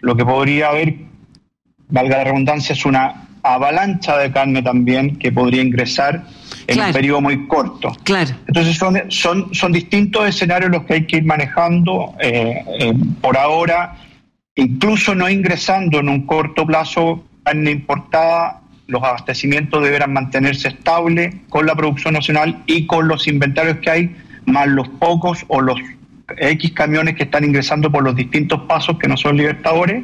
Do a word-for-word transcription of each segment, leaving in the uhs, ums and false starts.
lo que podría haber, valga la redundancia, es una avalancha de carne también que podría ingresar en claro. un periodo muy corto. Claro. Entonces son, son, son distintos escenarios los que hay que ir manejando. Eh, eh, por ahora, incluso no ingresando en un corto plazo carne importada, los abastecimientos deberán mantenerse estables con la producción nacional y con los inventarios que hay, más los pocos o los X camiones que están ingresando por los distintos pasos que no son libertadores.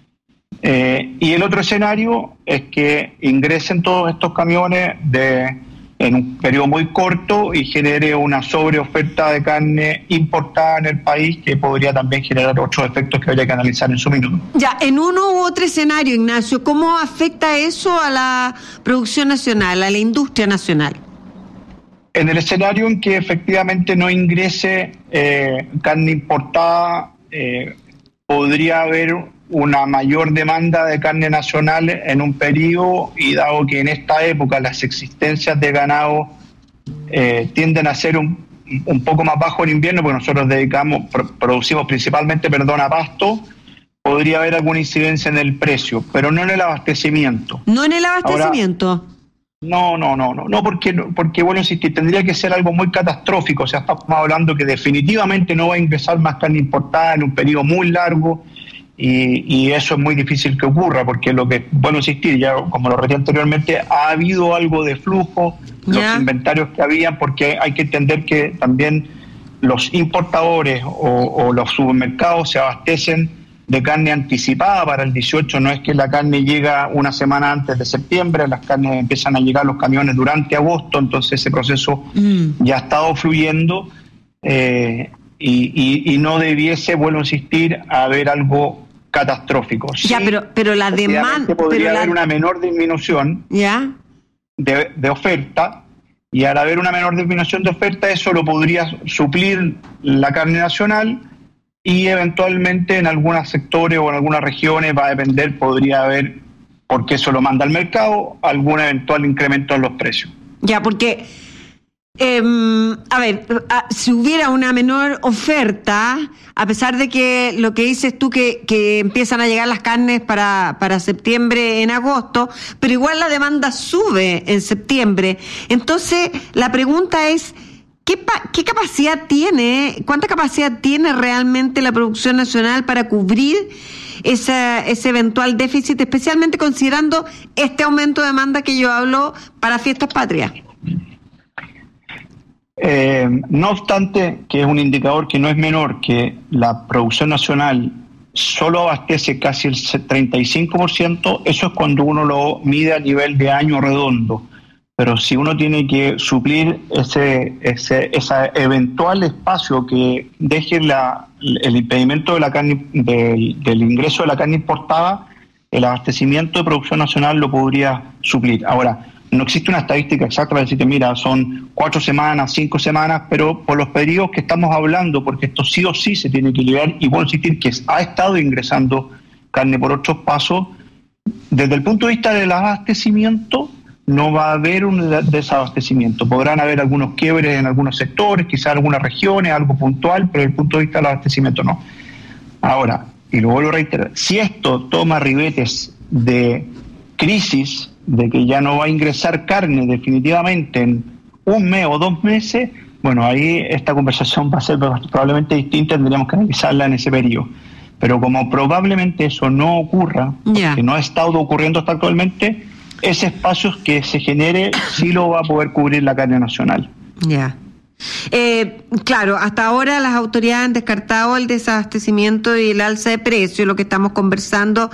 Eh, y el otro escenario es que ingresen todos estos camiones de, en un periodo muy corto y genere una sobreoferta de carne importada en el país que podría también generar otros efectos que habría que analizar en su minuto. Ya, en uno u otro escenario, Ignacio, ¿cómo afecta eso a la producción nacional, a la industria nacional? En el escenario en que efectivamente no ingrese eh, carne importada, eh, podría haber una mayor demanda de carne nacional en un periodo, y dado que en esta época las existencias de ganado eh, tienden a ser un, un poco más bajo en invierno, porque nosotros dedicamos, producimos principalmente, perdón, a pasto, podría haber alguna incidencia en el precio, pero no en el abastecimiento. ¿No en el abastecimiento? Ahora, no, no, no, no, no, porque, porque bueno, insistir, tendría que ser algo muy catastrófico. O sea, estamos hablando que definitivamente no va a ingresar más carne importada en un periodo muy largo, y, y eso es muy difícil que ocurra, porque lo que, bueno, insistir, ya como lo reté anteriormente, ha habido algo de flujo, yeah. los inventarios que habían, porque hay que entender que también los importadores o, o los supermercados se abastecen de carne anticipada para el dieciocho. No es que la carne llega una semana antes de septiembre, las carnes empiezan a llegar los camiones durante agosto, entonces ese proceso mm. ya ha estado fluyendo, eh, y, y, y no debiese, vuelvo a insistir, a haber algo catastrófico. Sí, ya, pero, pero la demanda... Podría pero haber la... una menor disminución ¿Ya? de, de oferta, y al haber una menor disminución de oferta, eso lo podría suplir la carne nacional, y eventualmente en algunos sectores o en algunas regiones, va a depender, podría haber, porque eso lo manda al mercado, algún eventual incremento en los precios. Ya, porque, eh, a ver, si hubiera una menor oferta, a pesar de que lo que dices tú, que, que empiezan a llegar las carnes para, para septiembre, en agosto, pero igual la demanda sube en septiembre. Entonces, la pregunta es, ¿Qué, pa- ¿Qué capacidad tiene, cuánta capacidad tiene realmente la producción nacional para cubrir esa, ese eventual déficit, especialmente considerando este aumento de demanda que yo hablo para fiestas patrias? Eh, no obstante, que es un indicador que no es menor, que la producción nacional solo abastece casi el treinta y cinco por ciento, eso es cuando uno lo mide a nivel de año redondo. Pero si uno tiene que suplir ese, ese, ese eventual espacio que deje la, el impedimento de la carne, del, del ingreso de la carne importada, el abastecimiento de producción nacional lo podría suplir. Ahora, no existe una estadística exacta para decirte, mira, son cuatro semanas, cinco semanas, pero por los periodos que estamos hablando, porque esto sí o sí se tiene que liberar, y bueno, insistir que ha estado ingresando carne por otros pasos, desde el punto de vista del abastecimiento, no va a haber un desabastecimiento. Podrán haber algunos quiebres en algunos sectores, quizás algunas regiones, algo puntual, pero desde el punto de vista del abastecimiento no. Ahora, y lo vuelvo a reiterar, si esto toma ribetes de crisis, de que ya no va a ingresar carne definitivamente en un mes o dos meses, bueno, ahí esta conversación va a ser probablemente distinta, tendríamos que analizarla en ese periodo. Pero como probablemente eso no ocurra, yeah. porque no ha estado ocurriendo hasta actualmente, ese espacio que se genere sí lo va a poder cubrir la carne nacional. Ya. Yeah. Eh, claro, hasta ahora las autoridades han descartado el desabastecimiento y el alza de precios. Lo que estamos conversando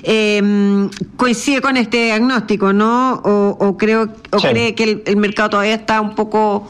eh, coincide con este diagnóstico, ¿no? O, o creo, o sí. cree que el, el mercado todavía está un poco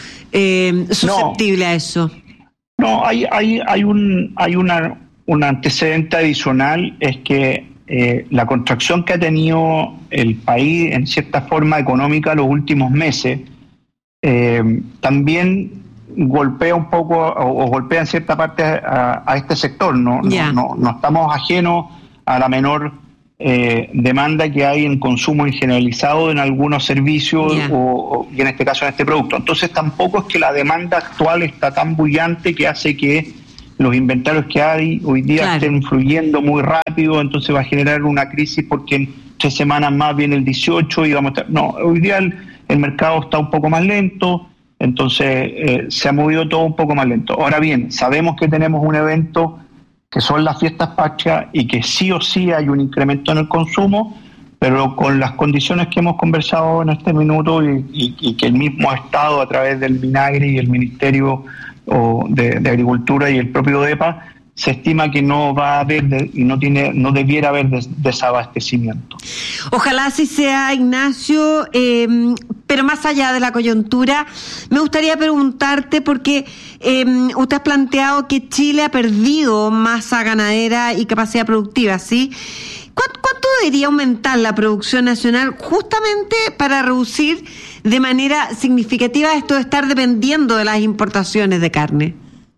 eh, susceptible no, a eso. No, hay, hay, hay un, hay una, un antecedente adicional, es que Eh, la contracción que ha tenido el país en cierta forma económica los últimos meses eh, también golpea un poco o, o golpea en cierta parte a, a este sector. No, yeah. no, no, no estamos ajenos a la menor eh, demanda que hay en consumo generalizado en algunos servicios yeah. o, o, y en este caso en este producto. Entonces tampoco es que la demanda actual está tan bullante que hace que los inventarios que hay hoy día claro. estén fluyendo muy rápido, entonces va a generar una crisis porque en tres semanas más viene el dieciocho y vamos a estar... No, hoy día el, el mercado está un poco más lento, entonces eh, se ha movido todo un poco más lento. Ahora bien, sabemos que tenemos un evento que son las fiestas patrias y que sí o sí hay un incremento en el consumo, pero con las condiciones que hemos conversado en este minuto y, y, y que el mismo Estado a través del Minagri y el Ministerio o de, de Agricultura y el propio DEPA, se estima que no va a haber de, y no tiene no debiera haber des, desabastecimiento. Ojalá así sea, Ignacio, eh, pero más allá de la coyuntura, me gustaría preguntarte porque eh, usted ha planteado que Chile ha perdido masa ganadera y capacidad productiva, ¿sí? ¿Cuánto, cuánto debería aumentar la producción nacional justamente para reducir de manera significativa esto de estar dependiendo de las importaciones de carne?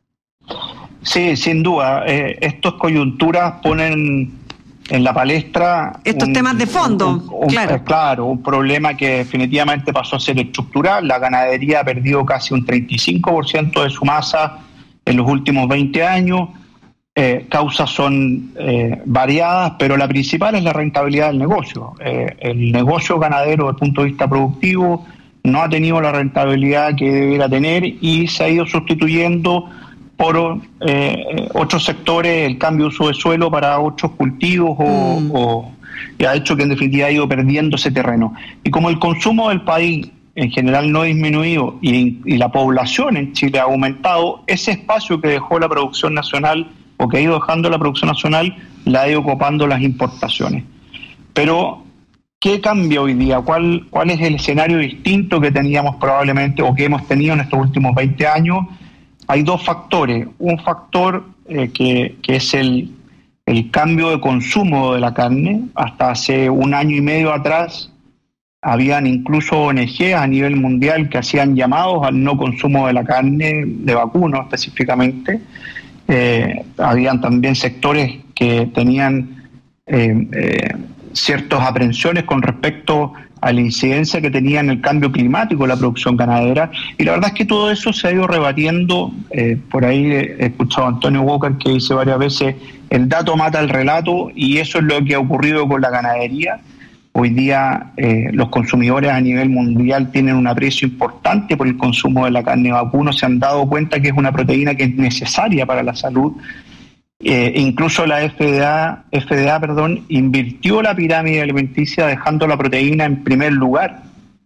Sí, sin duda. Eh, estos coyunturas ponen en la palestra... Estos un, temas de fondo, un, un, claro. Un, claro, un problema que definitivamente pasó a ser estructural. La ganadería ha perdido casi un treinta y cinco por ciento de su masa en los últimos veinte años. Eh, causas son eh, variadas, pero la principal es la rentabilidad del negocio. Eh, el negocio ganadero desde el punto de vista productivo no ha tenido la rentabilidad que debiera tener y se ha ido sustituyendo por eh, otros sectores, el cambio de uso de suelo para otros cultivos o, mm. o y ha hecho que en definitiva ha ido perdiendo ese terreno. Y como el consumo del país en general no ha disminuido y, y la población en Chile ha aumentado, ese espacio que dejó la producción nacional o que ha ido dejando la producción nacional la ha ido ocupando las importaciones. Pero ¿qué cambia hoy día? ¿Cuál, cuál es el escenario distinto que teníamos probablemente o que hemos tenido en estos últimos veinte años? Hay dos factores. Un factor eh, que, que es el, el cambio de consumo de la carne. Hasta hace un año y medio atrás habían incluso O N G a nivel mundial que hacían llamados al no consumo de la carne, de vacuno específicamente. Eh, habían también sectores que tenían eh, eh, ciertas aprensiones con respecto a la incidencia que tenía en el cambio climático de la producción ganadera, y la verdad es que todo eso se ha ido rebatiendo. Eh, por ahí he escuchado a Antonio Walker que dice varias veces el dato mata el relato, y eso es lo que ha ocurrido con la ganadería. Hoy día eh, los consumidores a nivel mundial tienen un aprecio importante por el consumo de la carne vacuno, se han dado cuenta que es una proteína que es necesaria para la salud. Eh, incluso la F D A, F D A perdón, invirtió la pirámide alimenticia dejando la proteína en primer lugar.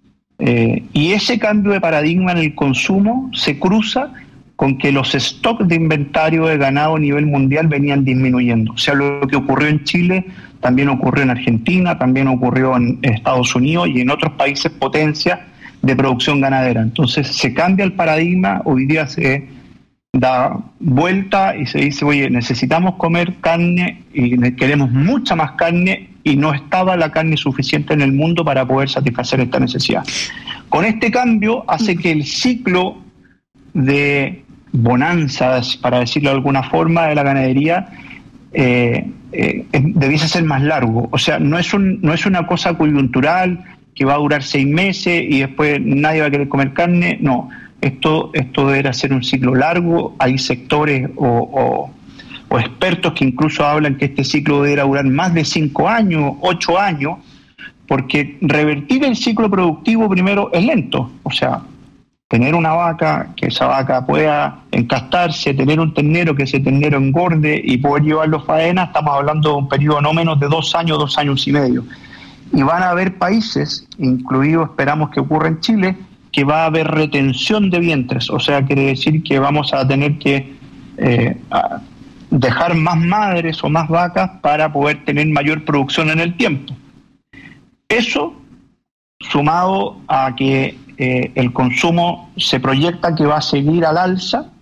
Eh, y ese cambio de paradigma en el consumo se cruza con que los stocks de inventario de ganado a nivel mundial venían disminuyendo. O sea, lo que ocurrió en Chile también ocurrió en Argentina, también ocurrió en Estados Unidos y en otros países potencias de producción ganadera. Entonces se cambia el paradigma, hoy día se da vuelta y se dice, oye, necesitamos comer carne y queremos mucha más carne, y no estaba la carne suficiente en el mundo para poder satisfacer esta necesidad. Con este cambio hace que el ciclo de bonanzas, para decirlo de alguna forma, de la ganadería eh, eh, debiese ser más largo. O sea, no es un, no es una cosa coyuntural que va a durar seis meses y después nadie va a querer comer carne. No, esto esto deberá ser un ciclo largo. Hay sectores o, o, o expertos que incluso hablan que este ciclo deberá durar más de cinco años, ocho años, porque revertir el ciclo productivo primero es lento. O sea, tener una vaca, que esa vaca pueda encastarse, tener un ternero, que ese ternero engorde y poder llevarlo a faena, estamos hablando de un periodo no menos de dos años, dos años y medio. Y van a haber países, incluido esperamos que ocurra en Chile, que va a haber retención de vientres, o sea, quiere decir que vamos a tener que eh, a dejar más madres o más vacas para poder tener mayor producción en el tiempo. Eso, sumado a que eh, el consumo se proyecta que va a seguir al alza,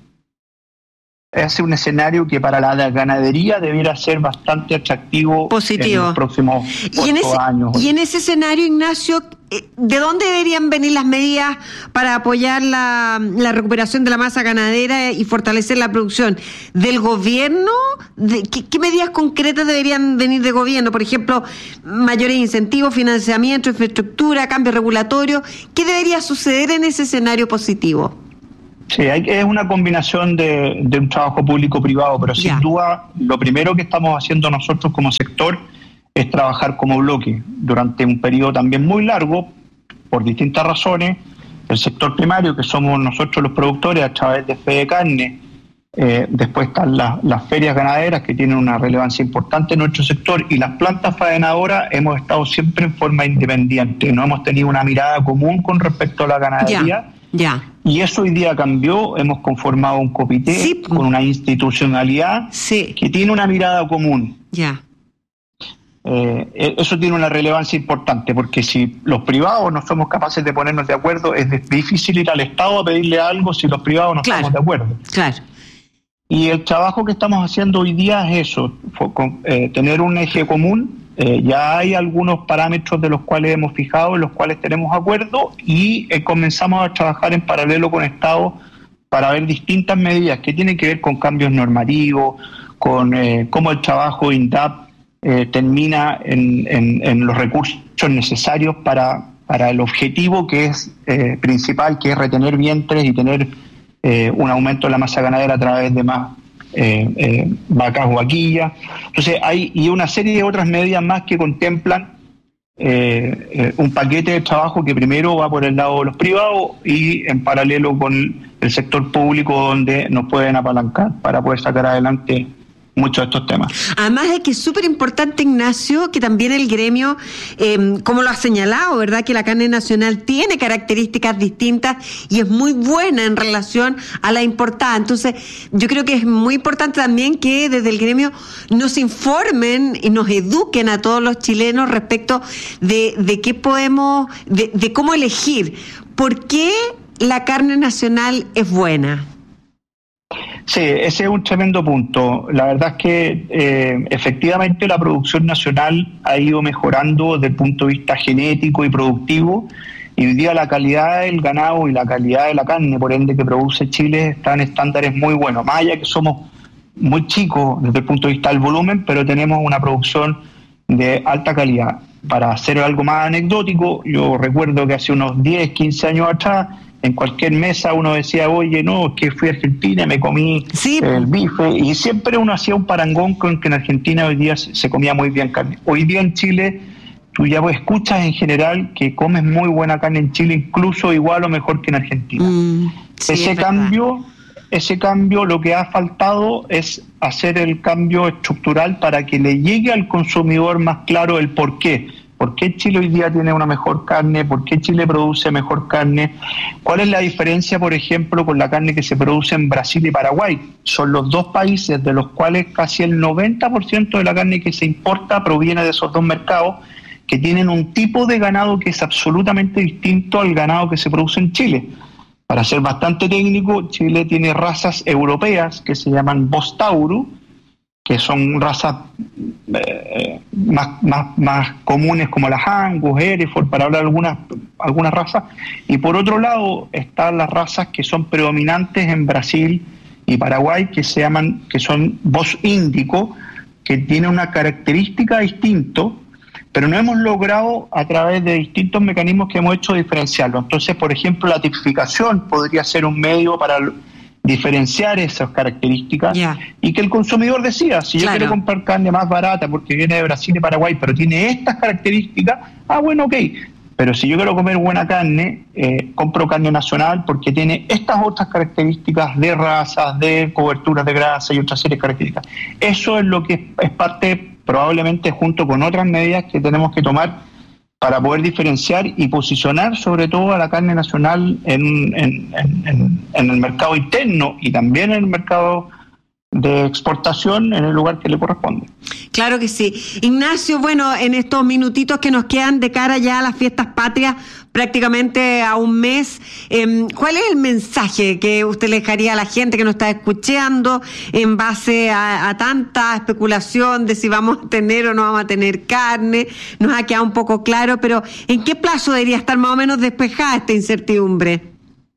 es un escenario que para la ganadería debiera ser bastante atractivo. Positivo. En los próximos ¿Y en ese, años. Y en ese escenario, Ignacio, ¿de dónde deberían venir las medidas para apoyar la, la recuperación de la masa ganadera y fortalecer la producción? ¿Del gobierno? ¿De, qué, ¿Qué medidas concretas deberían venir del gobierno? Por ejemplo, mayores incentivos, financiamiento, infraestructura, cambio regulatorio. ¿Qué debería suceder en ese escenario positivo? Sí, hay, es una combinación de, de un trabajo público-privado, pero sin Ya. duda lo primero que estamos haciendo nosotros como sector es trabajar como bloque durante un periodo también muy largo, por distintas razones. El sector primario, que somos nosotros los productores a través de Fede Carne, eh, después están las, las ferias ganaderas que tienen una relevancia importante en nuestro sector, y las plantas faenadoras hemos estado siempre en forma independiente, no hemos tenido una mirada común con respecto a la ganadería. Ya, ya. Y eso hoy día cambió, hemos conformado un comité Sí. con una institucionalidad Sí, que tiene una mirada común. ya. Eh, eso tiene una relevancia importante, porque si los privados no somos capaces de ponernos de acuerdo, es de- difícil ir al Estado a pedirle algo si los privados no Claro. estamos de acuerdo. Claro. Y el trabajo que estamos haciendo hoy día es eso, fue con, eh, tener un eje común. Eh, ya hay algunos parámetros de los cuales hemos fijado, en los cuales tenemos acuerdo, y eh, comenzamos a trabajar en paralelo con Estado para ver distintas medidas que tienen que ver con cambios normativos, con eh, cómo el trabajo INDAP eh, termina en, en, en los recursos necesarios para, para el objetivo que es eh, principal, que es retener vientres y tener eh, un aumento de la masa ganadera a través de más Eh, eh, vacas o vaquillas. Entonces hay y una serie de otras medidas más que contemplan eh, eh, un paquete de trabajo que primero va por el lado de los privados y en paralelo con el sector público, donde nos pueden apalancar para poder sacar adelante muchos de estos temas. Además es que es súper importante, Ignacio, que también el gremio, eh, como lo ha señalado, ¿verdad?, que la carne nacional tiene características distintas y es muy buena en relación a la importada. Entonces, yo creo que es muy importante también que desde el gremio nos informen y nos eduquen a todos los chilenos respecto de, de qué podemos, de, de cómo elegir. ¿Por qué la carne nacional es buena? Sí, ese es un tremendo punto. La verdad es que eh, efectivamente la producción nacional ha ido mejorando desde el punto de vista genético y productivo, y hoy día la calidad del ganado y la calidad de la carne, por ende, que produce Chile, está en estándares muy buenos. Más allá que somos muy chicos desde el punto de vista del volumen, pero tenemos una producción de alta calidad. Para hacer algo más anecdótico, yo recuerdo que hace unos diez, quince años atrás, en cualquier mesa uno decía, oye, no, que fui a Argentina, me comí Sí. el bife, y siempre uno hacía un parangón con que en Argentina hoy día se, se comía muy bien carne. Hoy día en Chile, tú ya escuchas en general que comes muy buena carne en Chile, incluso igual o mejor que en Argentina. Mm, sí, ese es verdad. cambio, ese cambio, lo que ha faltado es hacer el cambio estructural para que le llegue al consumidor más claro el por qué. ¿Por qué Chile hoy día tiene una mejor carne? ¿Por qué Chile produce mejor carne? ¿Cuál es la diferencia, por ejemplo, con la carne que se produce en Brasil y Paraguay? Son los dos países de los cuales casi el noventa por ciento de la carne que se importa proviene de esos dos mercados, que tienen un tipo de ganado que es absolutamente distinto al ganado que se produce en Chile. Para ser bastante técnico, Chile tiene razas europeas que se llaman Bos Taurus, que son razas eh, más, más, más comunes como las Angus, Hereford, para hablar de algunas, algunas razas. Y por otro lado están las razas que son predominantes en Brasil y Paraguay, que se llaman, que son Bos Índico, que tienen una característica distinta, pero no hemos logrado a través de distintos mecanismos que hemos hecho diferenciarlo. Entonces, por ejemplo, la tipificación podría ser un medio para diferenciar esas características, yeah. y que el consumidor decida, si claro. yo quiero comprar carne más barata porque viene de Brasil y Paraguay, pero tiene estas características, ah, bueno, ok, pero si yo quiero comer buena carne, eh, compro carne nacional porque tiene estas otras características de razas, de coberturas de grasa y otras series de características. Eso es lo que es parte, probablemente junto con otras medidas que tenemos que tomar para poder diferenciar y posicionar sobre todo a la carne nacional en, en, en, en el mercado interno y también en el mercado de exportación en el lugar que le corresponde. Claro que sí. Ignacio, bueno, en estos minutitos que nos quedan de cara ya a las fiestas patrias, prácticamente a un mes, eh, ¿cuál es el mensaje que usted le dejaría a la gente que nos está escuchando en base a, a tanta especulación de si vamos a tener o no vamos a tener carne? Nos ha quedado un poco claro, pero ¿en qué plazo debería estar más o menos despejada esta incertidumbre?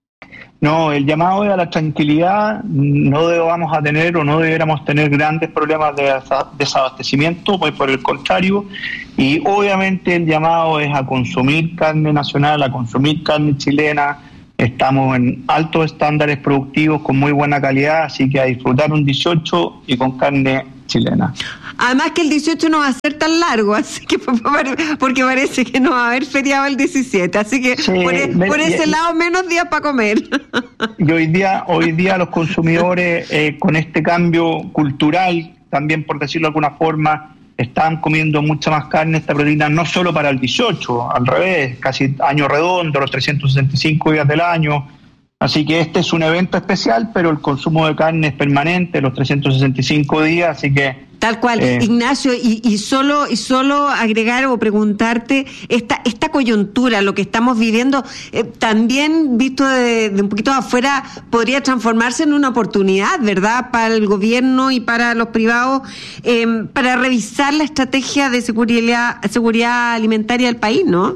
No, el llamado es a la tranquilidad. No vamos a tener o no deberíamos tener grandes problemas de desabastecimiento, pues por el contrario, y obviamente el llamado es a consumir carne nacional, a consumir carne chilena, estamos en altos estándares productivos con muy buena calidad, así que a disfrutar un dieciocho y con carne chilena. Además que el dieciocho no va a ser tan largo, así que porque parece que no va a haber feriado el diecisiete, así que sí, por, e, por ese y, lado menos días para comer. Y hoy día, hoy día los consumidores eh, con este cambio cultural, también por decirlo de alguna forma, están comiendo mucha más carne, esta proteína, no solo para el dieciocho, al revés, casi año redondo, los trescientos sesenta y cinco días del año. Así que este es un evento especial, pero el consumo de carne es permanente, los trescientos sesenta y cinco días, así que... Tal cual, eh, Ignacio, y, y solo y solo agregar o preguntarte, esta esta coyuntura, lo que estamos viviendo, eh, también visto de, de un poquito afuera, podría transformarse en una oportunidad, ¿verdad?, para el gobierno y para los privados, eh, para revisar la estrategia de seguridad, seguridad alimentaria del país, ¿no?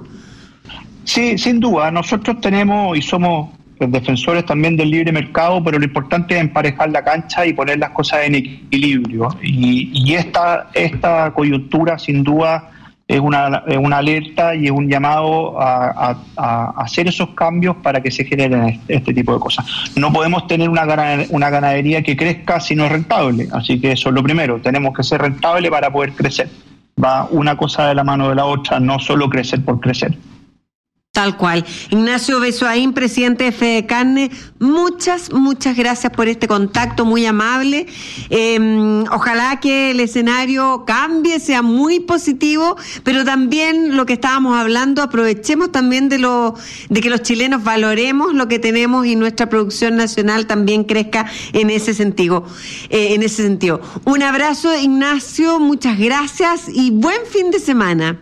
Sí, sin duda. Nosotros tenemos y somos defensores también del libre mercado, pero lo importante es emparejar la cancha y poner las cosas en equilibrio. Y, y esta esta coyuntura, sin duda, es una, es una alerta y es un llamado a, a, a hacer esos cambios para que se generen este, este tipo de cosas. No podemos tener una, una ganadería que crezca si no es rentable, así que eso es lo primero. Tenemos que ser rentable para poder crecer. Va una cosa de la mano de la otra, no solo crecer por crecer. Tal cual. Ignacio Besoaín, presidente de Fede Carne, muchas, muchas gracias por este contacto muy amable. Eh, ojalá que el escenario cambie, sea muy positivo, pero también lo que estábamos hablando, aprovechemos también de lo de que los chilenos valoremos lo que tenemos y nuestra producción nacional también crezca en ese sentido. Eh, en ese sentido. Un abrazo, Ignacio, muchas gracias y buen fin de semana.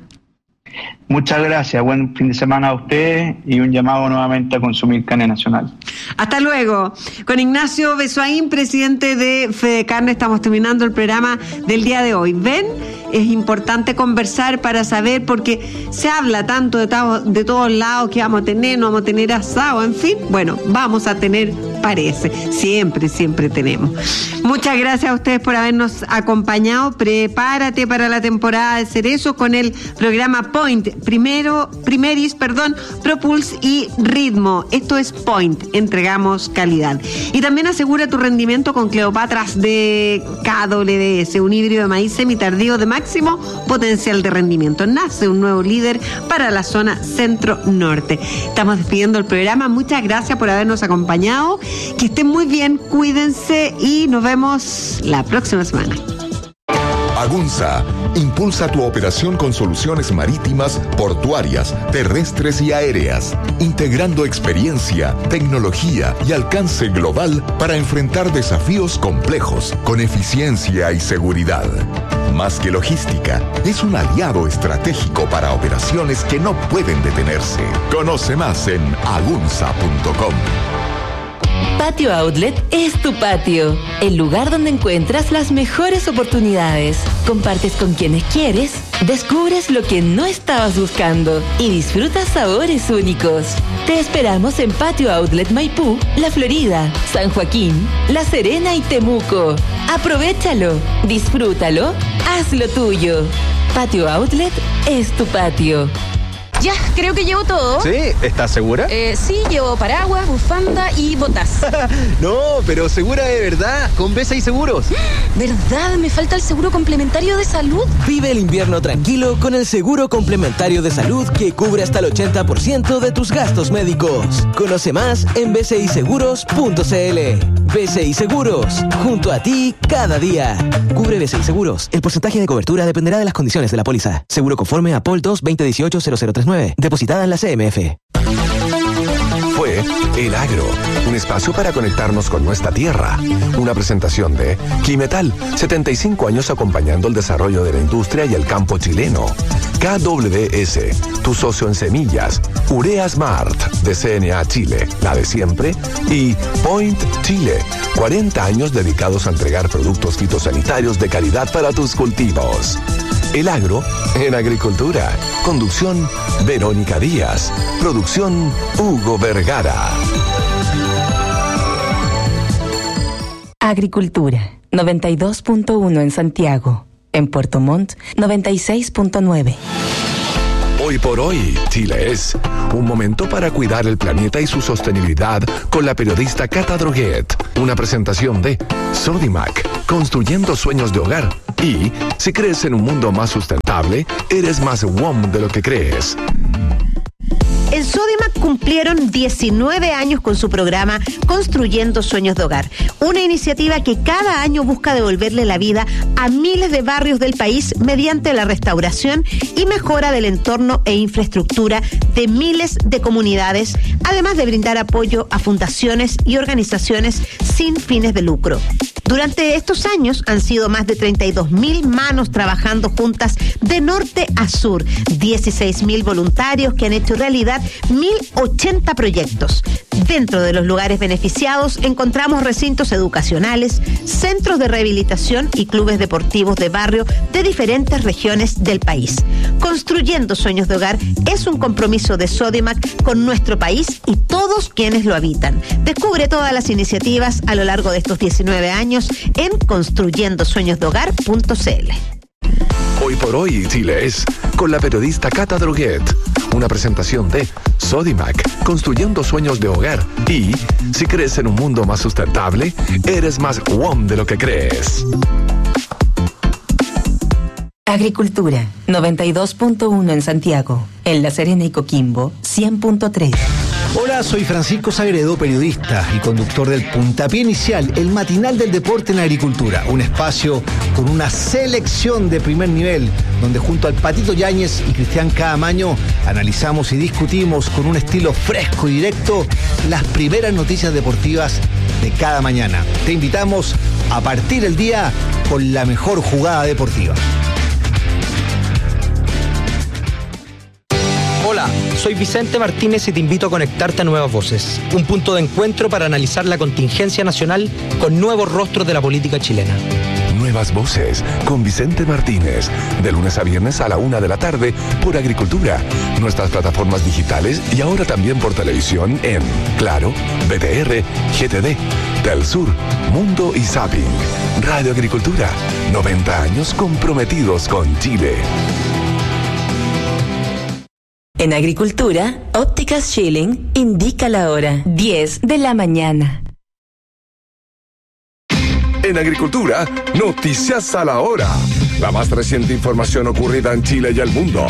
Muchas gracias, buen fin de semana a ustedes y un llamado nuevamente a consumir carne nacional. Hasta luego. Con Ignacio Besoaín, presidente de Fede Carne, estamos terminando el programa del día de hoy. ¿Ven? Es importante conversar para saber, porque se habla tanto de, to- de todos lados que vamos a tener, no vamos a tener asado, en fin. Bueno, vamos a tener, parece. Siempre, siempre tenemos. Muchas gracias a ustedes por habernos acompañado. Prepárate para la temporada de cerezos con el programa Point. Primero, Primeris, perdón, Propulse y Ritmo. Esto es Point. Entregamos calidad. Y también asegura tu rendimiento con Cleopatras de K W S, un híbrido de maíz semitardío de máximo potencial de rendimiento. Nace un nuevo líder para la zona centro-norte. Estamos despidiendo el programa. Muchas gracias por habernos acompañado. Que estén muy bien, cuídense y nos vemos la próxima semana. Agunza impulsa tu operación con soluciones marítimas, portuarias, terrestres y aéreas, integrando experiencia, tecnología y alcance global para enfrentar desafíos complejos con eficiencia y seguridad. Más que logística, es un aliado estratégico para operaciones que no pueden detenerse. Conoce más en agunza punto com. Patio Outlet es tu patio, el lugar donde encuentras las mejores oportunidades. Compartes con quienes quieres, descubres lo que no estabas buscando y disfrutas sabores únicos. Te esperamos en Patio Outlet Maipú, La Florida, San Joaquín, La Serena y Temuco. Aprovéchalo, disfrútalo, hazlo tuyo. Patio Outlet es tu patio. Ya, creo que llevo todo. ¿Sí? ¿Estás segura? Eh, sí, llevo paraguas, bufanda y botas. No, pero segura de verdad, con B S I Seguros. ¿Verdad? Me falta el seguro complementario de salud. Vive el invierno tranquilo con el seguro complementario de salud que cubre hasta el ochenta por ciento de tus gastos médicos. Conoce más en b c i seguros punto c l. B S I Seguros, junto a ti cada día. Cubre B S I Seguros. El porcentaje de cobertura dependerá de las condiciones de la póliza. Seguro conforme a P O L dos veinte dieciocho cero cero tres nueve. Depositada en la C M F. Fue El Agro, un espacio para conectarnos con nuestra tierra. Una presentación de Quimetal, setenta y cinco años acompañando el desarrollo de la industria y el campo chileno. K W S, tu socio en semillas. Urea Smart, de C N A Chile, la de siempre. Y Point Chile, cuarenta años dedicados a entregar productos fitosanitarios de calidad para tus cultivos. El Agro en Agricultura. Conducción, Verónica Díaz. Producción, Hugo Vergara. Agricultura, noventa y dos punto uno en Santiago. En Puerto Montt, noventa y seis punto nueve. Hoy por hoy, Chile es un momento para cuidar el planeta y su sostenibilidad con la periodista Cata Droguet. Una presentación de Sodimac, construyendo sueños de hogar. Y si crees en un mundo más sustentable, eres más W O M de lo que crees. En Sodimac cumplieron diecinueve años con su programa Construyendo Sueños de Hogar, una iniciativa que cada año busca devolverle la vida a miles de barrios del país mediante la restauración y mejora del entorno e infraestructura de miles de comunidades, además de brindar apoyo a fundaciones y organizaciones sin fines de lucro. Durante estos años han sido más de treinta y dos mil manos trabajando juntas de norte a sur, dieciséis mil voluntarios que han hecho realidad mil ochenta proyectos. Dentro de los lugares beneficiados encontramos recintos educacionales, centros de rehabilitación y clubes deportivos de barrio de diferentes regiones del país. Construyendo Sueños de Hogar es un compromiso de Sodimac con nuestro país y todos quienes lo habitan. Descubre todas las iniciativas a lo largo de estos diecinueve años en construyendo sueños de hogar punto c l. Hoy por hoy, Chile es con la periodista Cata Droguet. Una presentación de Sodimac, construyendo sueños de hogar. Y si crees en un mundo más sustentable, eres más W O M de lo que crees. Agricultura, noventa y dos punto uno en Santiago. En La Serena y Coquimbo, cien punto tres. Hola, soy Francisco Sagredo, periodista y conductor del Puntapié Inicial, el matinal del deporte en agricultura. Un espacio con una selección de primer nivel, donde junto al Patito Yáñez y Cristian Caamaño analizamos y discutimos con un estilo fresco y directo las primeras noticias deportivas de cada mañana. Te invitamos a partir el día con la mejor jugada deportiva. Hola, soy Vicente Martínez y te invito a conectarte a Nuevas Voces, un punto de encuentro para analizar la contingencia nacional con nuevos rostros de la política chilena. Nuevas Voces con Vicente Martínez, de lunes a viernes a la una de la tarde por Agricultura, nuestras plataformas digitales y ahora también por televisión en Claro, B T R, G T D, Telsur, Mundo y Zapping. Radio Agricultura, noventa años comprometidos con Chile. En Agricultura, Ópticas Schilling indica la hora, diez de la mañana. En Agricultura, noticias a la hora. La más reciente información ocurrida en Chile y el mundo.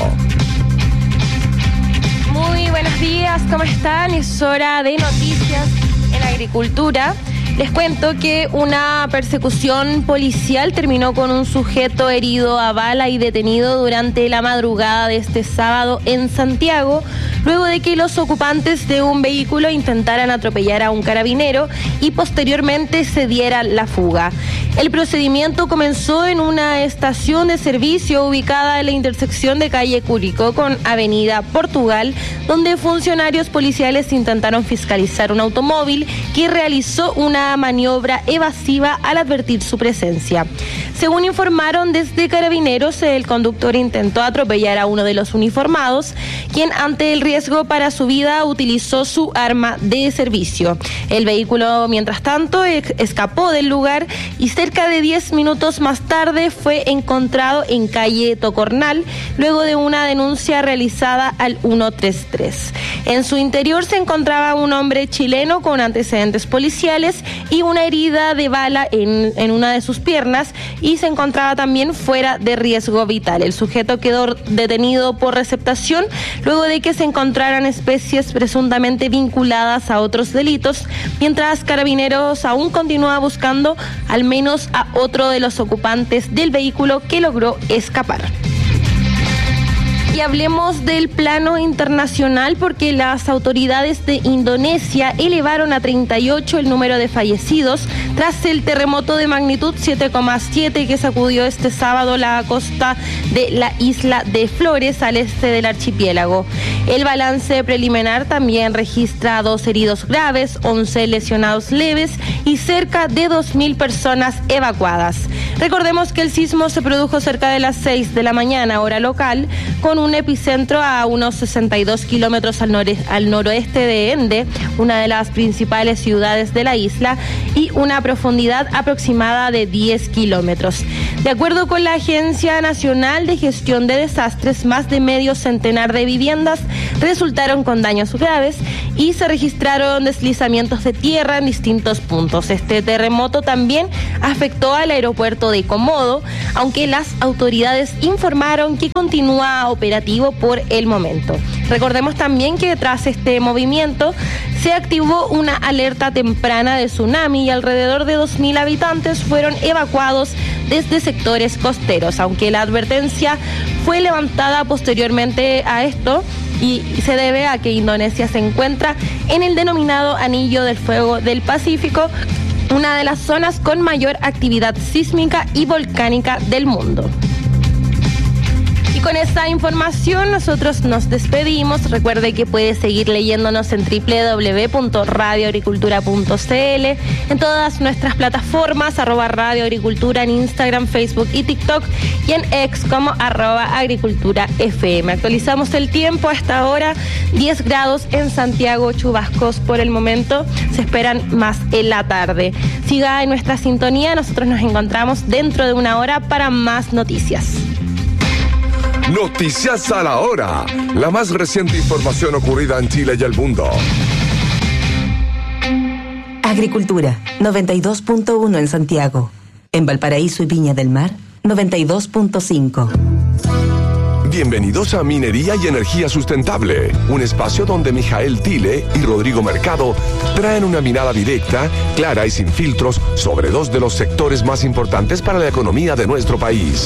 Muy buenos días, ¿cómo están? Es hora de noticias en Agricultura. Les cuento que una persecución policial terminó con un sujeto herido a bala y detenido durante la madrugada de este sábado en Santiago, luego de que los ocupantes de un vehículo intentaran atropellar a un carabinero y posteriormente se diera la fuga. El procedimiento comenzó en una estación de servicio ubicada en la intersección de calle Curicó con avenida Portugal, donde funcionarios policiales intentaron fiscalizar un automóvil que realizó una maniobra evasiva al advertir su presencia. Según informaron desde Carabineros, el conductor intentó atropellar a uno de los uniformados, quien ante el riesgo para su vida utilizó su arma de servicio. El vehículo, mientras tanto, escapó del lugar y cerca de diez minutos más tarde fue encontrado en calle Tocornal, luego de una denuncia realizada al ciento treinta y tres. En su interior se encontraba un hombre chileno con antecedentes policiales y una herida de bala en, en una de sus piernas, y se encontraba también fuera de riesgo vital. El sujeto quedó detenido por receptación luego de que se encontraran especies presuntamente vinculadas a otros delitos, mientras Carabineros aún continúa buscando al menos a otro de los ocupantes del vehículo que logró escapar. Y hablemos del plano internacional, porque las autoridades de Indonesia elevaron a treinta y ocho el número de fallecidos tras el terremoto de magnitud siete coma siete que sacudió este sábado la costa de la isla de Flores al este del archipiélago. El balance preliminar también registra dos heridos graves, once lesionados leves y cerca de dos mil personas evacuadas. Recordemos que el sismo se produjo cerca de las seis de la mañana, hora local, con un epicentro a unos sesenta y dos kilómetros al, nore- al noroeste de Ende, una de las principales ciudades de la isla, y una profundidad aproximada de diez kilómetros. De acuerdo con la Agencia Nacional de Gestión de Desastres, más de medio centenar de viviendas resultaron con daños graves y se registraron deslizamientos de tierra en distintos puntos. Este terremoto también afectó al aeropuerto de Comodo, aunque las autoridades informaron que continúa operativo por el momento. Recordemos también que tras este movimiento se activó una alerta temprana de tsunami y alrededor de dos mil habitantes fueron evacuados desde sectores costeros, aunque la advertencia fue levantada posteriormente a esto y se debe a que Indonesia se encuentra en el denominado Anillo del Fuego del Pacífico, una de las zonas con mayor actividad sísmica y volcánica del mundo. Y con esta información nosotros nos despedimos. Recuerde que puede seguir leyéndonos en doble u doble u doble u punto radio agricultura punto c l, en todas nuestras plataformas, arroba Radio Agricultura en Instagram, Facebook y TikTok, y en X como arroba Agricultura F M. Actualizamos el tiempo a esta hora, diez grados en Santiago, chubascos por el momento, se esperan más en la tarde. Siga en nuestra sintonía, nosotros nos encontramos dentro de una hora para más noticias. Noticias a la hora. La más reciente información ocurrida en Chile y el mundo. Agricultura, noventa y dos punto uno en Santiago. En Valparaíso y Viña del Mar, noventa y dos punto cinco. Bienvenidos a Minería y Energía Sustentable, un espacio donde Mijael Tile y Rodrigo Mercado traen una mirada directa, clara y sin filtros sobre dos de los sectores más importantes para la economía de nuestro país.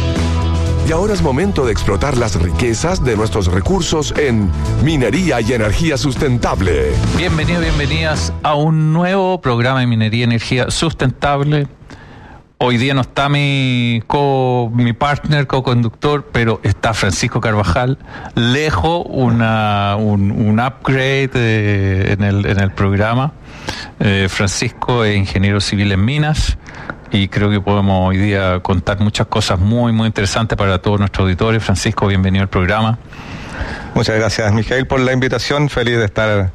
Y ahora es momento de explotar las riquezas de nuestros recursos en Minería y Energía Sustentable. Bienvenidos, bienvenidas a un nuevo programa de Minería y Energía Sustentable. Hoy día no está mi co, mi partner, co-conductor, pero está Francisco Carvajal. Lejos una, un, un upgrade eh, en, el, en el programa. Eh, Francisco es ingeniero civil en minas. Y creo que podemos hoy día contar muchas cosas muy, muy interesantes para todos nuestros auditores. Francisco, bienvenido al programa. Muchas gracias, Mijael, por la invitación. Feliz de estar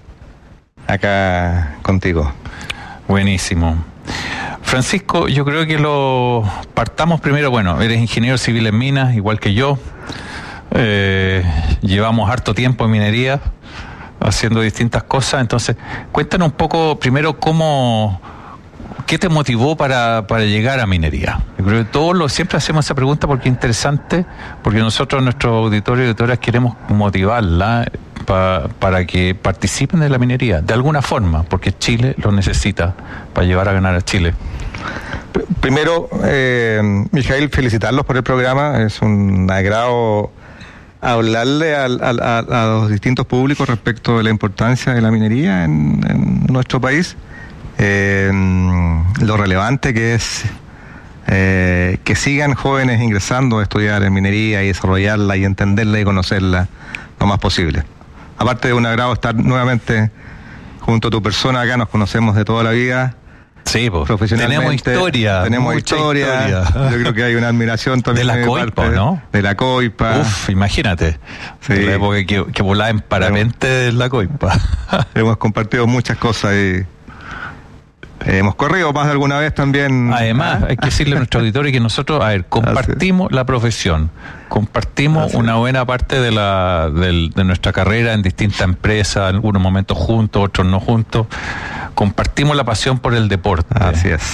acá contigo. Buenísimo. Francisco, yo creo que lo partamos primero. Bueno, eres ingeniero civil en minas, igual que yo. Eh, llevamos harto tiempo en minería, haciendo distintas cosas. Entonces, cuéntanos un poco primero cómo... ¿Qué te motivó para, para llegar a minería? Yo creo que todos lo, siempre hacemos esa pregunta porque es interesante, porque nosotros, nuestros auditores y auditoras, queremos motivarla pa, para que participen de la minería, de alguna forma, porque Chile lo necesita para llevar a ganar a Chile. Primero, eh, Mijael, felicitarlos por el programa. Es un agrado hablarle al, al, a, a los distintos públicos respecto de la importancia de la minería en, en nuestro país. Eh, lo relevante que es eh, que sigan jóvenes ingresando a estudiar en minería y desarrollarla y entenderla y conocerla lo más posible. Aparte de un agrado estar nuevamente junto a tu persona acá, nos conocemos de toda la vida. Sí, pues, profesionalmente. Tenemos historia. Tenemos historia. historia. Yo creo que hay una admiración también. De la COIPA, ¿no? De la COIPA. Uf, imagínate. Sí. De la época que, que volaba en parapente de la COIPA. Hemos compartido muchas cosas y Eh, hemos corrido más de alguna vez también. Además, ¿ah? Hay que decirle a nuestros auditores que nosotros, a ver, compartimos la profesión, compartimos Así. una buena parte de la de, de nuestra carrera en distintas empresas, en algunos momentos juntos, otros no juntos. Compartimos la pasión por el deporte. Así es.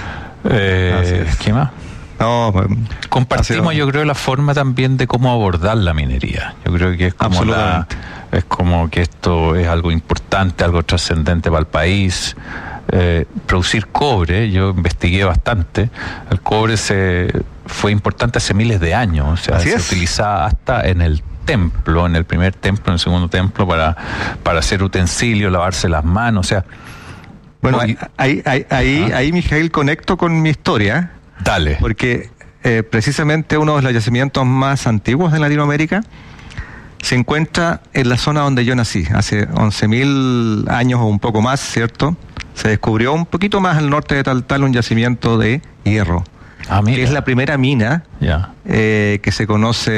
Eh, Así es. ¿Qué más? No, pues, compartimos, yo creo, la forma también de cómo abordar la minería. Yo creo que es como la, es como que esto es algo importante, algo trascendente para el país. Eh, producir cobre, yo investigué bastante. El cobre se fue importante hace miles de años, o sea, Así se es. utilizaba hasta en el templo, en el primer templo, en el segundo templo para para hacer utensilios, lavarse las manos, o sea. Bueno, ahí, ahí, ahí, ahí, ahí Mijael, conecto con mi historia. Dale. Porque eh, precisamente uno de los yacimientos más antiguos de Latinoamérica se encuentra en la zona donde yo nací, hace once mil años o un poco más, ¿cierto? Se descubrió un poquito más al norte de Taltal un yacimiento de hierro, ah, que es la primera mina yeah. eh, que se conoce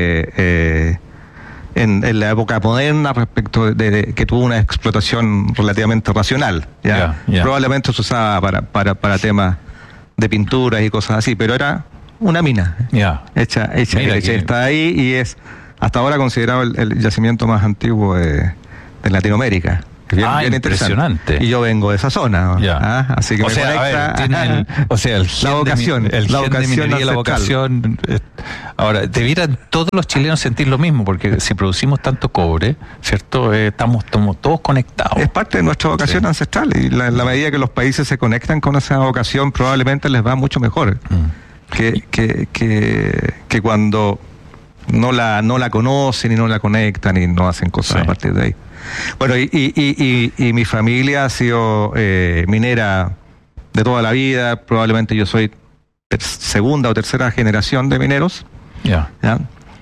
eh, en, en la época moderna respecto de, de que tuvo una explotación relativamente racional. ¿ya? Yeah, yeah. Probablemente se usaba para, para, para temas de pinturas y cosas así, pero era una mina. Ya. Hecha, hecha, Mira hecha que- está ahí y es hasta ahora considerado el, el yacimiento más antiguo de, de Latinoamérica. Bien, Ah, bien impresionante. Y yo vengo de esa zona. Ya. ¿ah? Así que o me sea, a conecta ver, tienen el, o sea, el gen la vocación, de, mi- el la gen de vocación minería, la ancestral. vocación. eh, Ahora, debieran todos los chilenos sentir lo mismo, porque si producimos tanto cobre, ¿cierto? Eh, estamos, estamos todos conectados. Es parte de nuestra vocación Sí. ancestral y la, en la medida que los países se conectan con esa vocación probablemente les va mucho mejor Mm. que, que, que, que cuando no la no la conocen y no la conectan y no hacen cosas Sí. a partir de ahí. Bueno, y, y, y, y, y mi familia ha sido eh, minera de toda la vida, probablemente yo soy ter- segunda o tercera generación de mineros. Ya. ¿ya?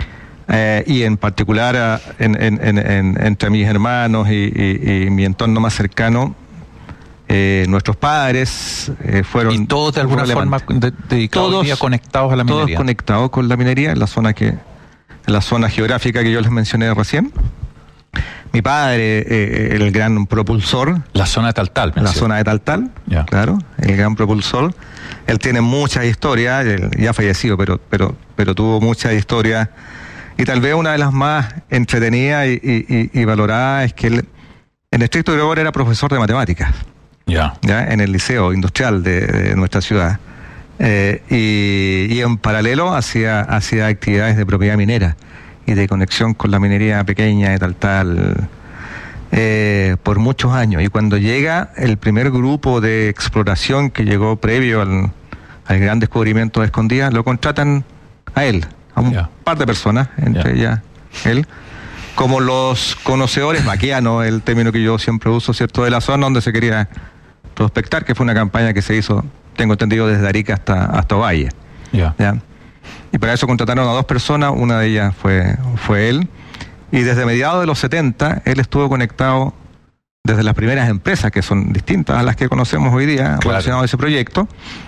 Eh, y en particular a- en, en, en, en- entre mis hermanos y, y- y mi entorno más cercano, eh, nuestros padres eh, fueron... Y todos de alguna fueron forma relevantes. de- dedicados hoy Todos- día conectados a la Todos minería. conectados con la minería en la zona que en la zona geográfica que yo les mencioné recién. Mi padre, eh, el gran propulsor, La zona de Taltal. la mencioné. zona de Taltal, Ya. claro, el gran propulsor. Él tiene muchas historias, él ya fallecido, pero, pero, pero tuvo muchas historias. Y tal vez una de las más entretenidas y, y, y, y valoradas es que él, en estricto rigor, era profesor de matemáticas, Ya. ya en el liceo industrial de, de nuestra ciudad. Eh, y, y en paralelo hacía, hacía actividades de propiedad minera y de conexión con la minería pequeña de Taltal eh, por muchos años. Y cuando llega el primer grupo de exploración que llegó previo al, al gran descubrimiento de Escondida, lo contratan a él, a un Ya. par de personas, entre ellas él, como los conocedores maquianos, el término que yo siempre uso, ¿cierto?, de la zona donde se quería prospectar, que fue una campaña que se hizo, tengo entendido, desde Arica hasta, hasta Ovalle. Ya. ¿ya? Y para eso contrataron a dos personas, una de ellas fue, fue él, y desde mediados de los setenta, él estuvo conectado desde las primeras empresas, que son distintas a las que conocemos hoy día, Claro. relacionado a ese proyecto,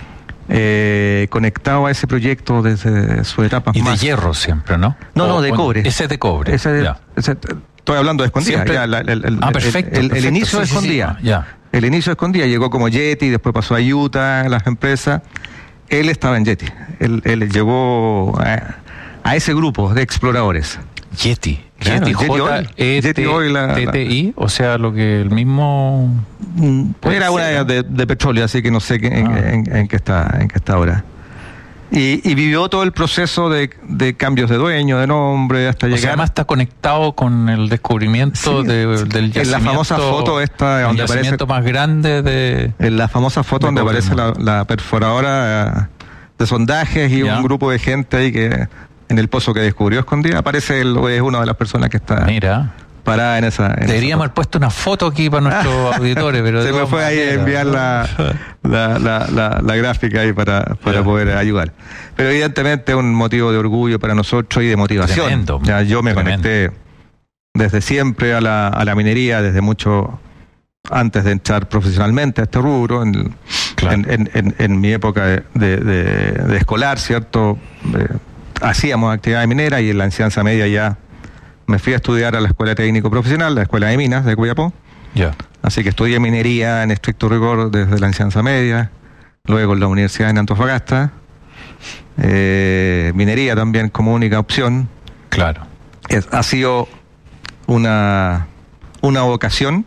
eh, conectado a ese proyecto desde su etapa Y de más... hierro siempre, ¿no? No, no, O- de o- cobre. Ese es de cobre. Ese- Ya. ese- estoy hablando de Escondida. Siempre- ya, la- el, el- Ah, el- perfecto, El, el perfecto. inicio de Sí, sí, sí. Escondida. Ya. El inicio de Escondida llegó como Yeti, después pasó a Utah, las empresas. Él estaba en Yeti. Él, él llegó a, a ese grupo de exploradores. Yeti. Claro, Yeti, Yeti J Oil. E Yeti Oil, la- T T I, o sea, lo que el mismo... Puede Era una ser, de, de petróleo, así que no sé qué- en, Ah. en- en qué está, en qué está ahora. Y, y vivió todo el proceso de, de cambios de dueño, de nombre, hasta O sea, llegar... además está conectado con el descubrimiento Sí, de- sí. del yacimiento. En la famosa foto esta el donde aparece- yacimiento más grande de... En la famosa foto De donde cobre aparece del la, la perforadora eh, de sondajes y Ya. un grupo de gente ahí que en el pozo que descubrió Escondida aparece el, es una de las personas que está Mira, parada en esa. en deberíamos esa haber puesto una foto aquí para nuestros auditores, pero... foto. de Se me todas fue ahí a maneras, enviar ¿no? la, la, la, la, la gráfica ahí para, para Ya. poder ayudar. Pero evidentemente es un motivo de orgullo para nosotros y de motivación. Tremendo, Ya, yo me tremendo. conecté desde siempre a la, a la minería, desde mucho antes de entrar profesionalmente a este rubro, en, Claro. en, en, en- en mi época de, de- de- de escolar, ¿cierto? Eh, hacíamos actividad minera y en la enseñanza media ya me fui a estudiar a la Escuela Técnico Profesional, la Escuela de Minas de Copiapó. Ya. Así que estudié minería en estricto rigor desde la enseñanza media, luego en la Universidad de Antofagasta, eh, minería también como única opción. Claro. Es- ha sido una, una vocación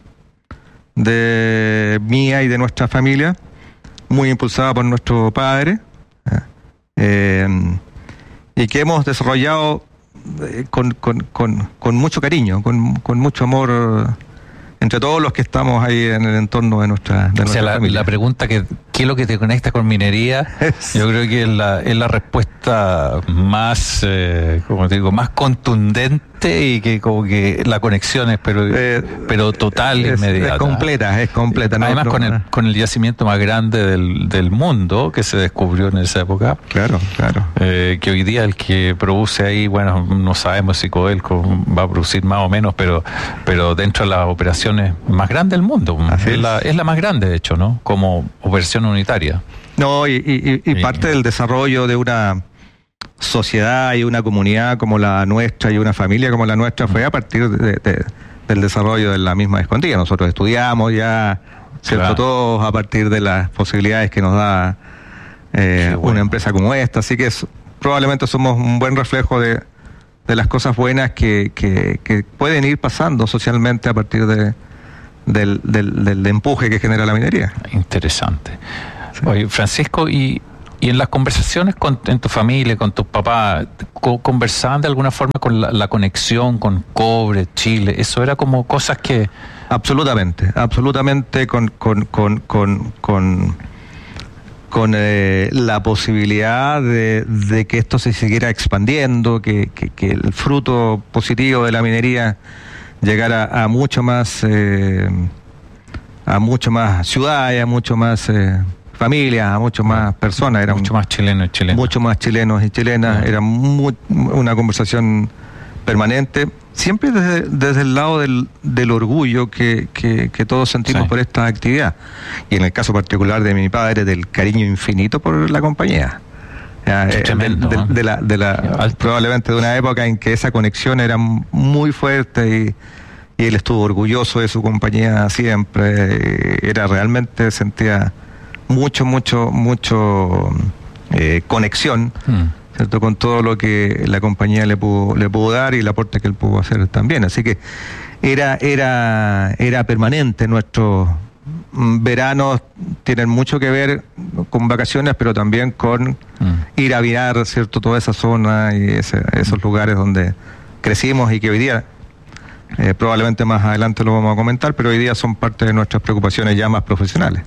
de mía y de nuestra familia, muy impulsada por nuestro padre, eh, y que hemos desarrollado eh, con, con, con, con mucho cariño, con, con mucho amor entre todos los que estamos ahí en el entorno de nuestra, de O sea, nuestra la, familia. la pregunta que ¿qué es lo que te conecta con minería? Yo creo que es la, es la respuesta más, eh, como te digo, más contundente y que como que la conexión es pero, Eh, pero total, es, inmediata. es completa, es completa. ¿no? Además No, con el, con el yacimiento más grande del, del mundo que se descubrió en esa época. Claro, claro. Eh, que hoy día el que produce ahí, bueno, no sabemos si Codelco va a producir más o menos, pero pero dentro de las operaciones más grandes del mundo. Así Es es. la, es la más grande, de hecho, ¿no? Como operación unitaria. No, y, y- y- y Sí. parte del desarrollo de una sociedad y una comunidad como la nuestra y una familia como la nuestra fue a partir de- de- del desarrollo de la misma Escondida. Nosotros estudiamos ya, ¿cierto? Claro. Todos a partir de las posibilidades que nos da eh, bueno. una empresa como esta. Así que es, probablemente somos un buen reflejo de, de las cosas buenas que, que, que pueden ir pasando socialmente a partir de, del, del, del empuje que genera la minería. Interesante. Sí. Oye, Francisco, y, y en las conversaciones con, en tu familia, con tus papás, ¿conversaban de alguna forma con la, la conexión con cobre, Chile? Eso era como cosas que... Absolutamente, absolutamente con... con, con, con, con con eh, la posibilidad de, de que esto se siguiera expandiendo, que, que, que el fruto positivo de la minería llegara a mucho más eh, a mucho más ciudades, a mucho más eh, familias, a mucho más personas. Era mucho un, más chilenos y chilenas. Mucho más chilenos y chilenas. Yeah. Era muy, una conversación permanente, siempre desde, desde el lado del, del orgullo que, que, que todos sentimos sí. por esta actividad. Y en el caso particular de mi padre, del cariño infinito por la compañía. Ya, eh, tremendo, de, de, de la, de la, probablemente de una época en que esa conexión era muy fuerte y, y él estuvo orgulloso de su compañía siempre. Era realmente, sentía mucho, mucho, mucho eh, conexión. Mm. ¿Cierto? Con todo lo que la compañía le pudo le pudo dar y el aporte que él pudo hacer también. Así que era era era permanente. Nuestros veranos tienen mucho que ver con vacaciones, pero también con mm. ir a mirar, ¿cierto?, toda esa zona y ese, esos lugares donde crecimos y que hoy día, eh, probablemente más adelante lo vamos a comentar, pero hoy día son parte de nuestras preocupaciones ya más profesionales.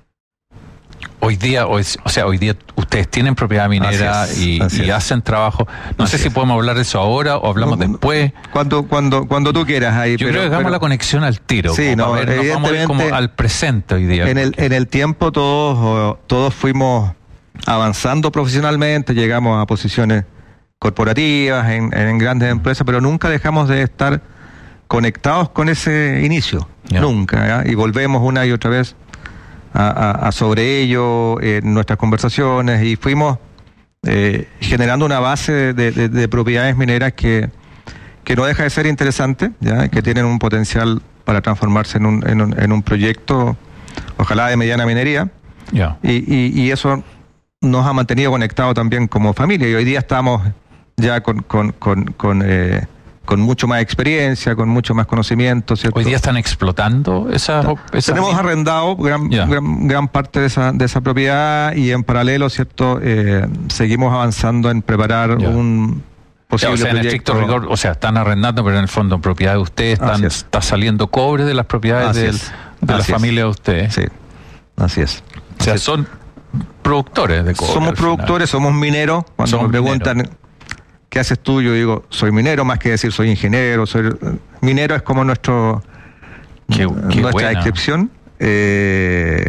Hoy día, hoy, o sea, hoy día ustedes tienen propiedad minera es, y, y hacen trabajo. No así sé si es. podemos hablar de eso ahora o hablamos no, después. Cuando, cuando, cuando tú quieras ahí. Yo pero, creo que hagamos pero, la conexión al tiro. Sí, no, ver, nos vamos a ir como al presente hoy día. En el, en el tiempo todos, todos fuimos avanzando profesionalmente, llegamos a posiciones corporativas, en, en grandes empresas, pero nunca dejamos de estar conectados con ese inicio. Yeah. Nunca. ¿ya? Y volvemos una y otra vez A, a, a sobre ello en nuestras conversaciones y fuimos eh, generando una base de, de, de propiedades mineras que, que no deja de ser interesante, ¿ya? Que tienen un potencial para transformarse en un, en un, en un proyecto, ojalá de mediana minería, yeah. y, y, y eso nos ha mantenido conectados también como familia y hoy día estamos ya con, con, con, con eh, con mucho más experiencia, con mucho más conocimiento, ¿cierto? Hoy día están explotando esa... esa Tenemos mina. arrendado gran, yeah. gran gran parte de esa de esa propiedad y en paralelo, ¿cierto? Eh, seguimos avanzando en preparar yeah. un posible yeah, o sea, proyecto. En estricto rigor, o sea, están arrendando, pero en el fondo en propiedad de ustedes están, está saliendo cobre de las propiedades del, de la familia de ustedes. Sí, así es. O sea, así son es. productores de cobre. Somos productores, final. somos mineros. Cuando somos me preguntan... Mineros. ¿Qué haces tú? Yo digo, soy minero, más que decir soy ingeniero. Soy minero es como nuestro qué, qué nuestra buena. descripción. Eh,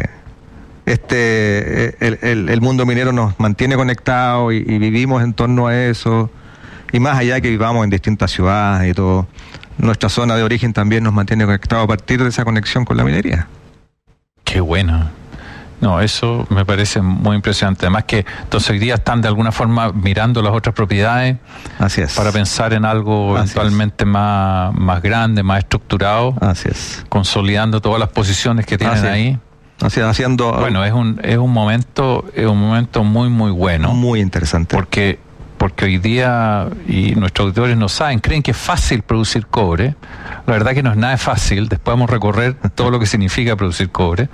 este el, el, el mundo minero nos mantiene conectados y, y vivimos en torno a eso. Y más allá de que vivamos en distintas ciudades y todo, nuestra zona de origen también nos mantiene conectados a partir de esa conexión con la minería. Qué buena. No, eso me parece muy impresionante. Además que entonces hoy día están de alguna forma mirando las otras propiedades. Así es. Para pensar en algo Así eventualmente más, más grande, más estructurado. Así es. Consolidando todas las posiciones que tienen Así ahí. Así es, haciendo. Bueno, es un es un momento es un momento muy muy bueno. Muy interesante. Porque porque hoy día y nuestros auditores no saben, creen que es fácil producir cobre. La verdad que no es nada fácil. Después vamos a recorrer todo lo que significa producir cobre.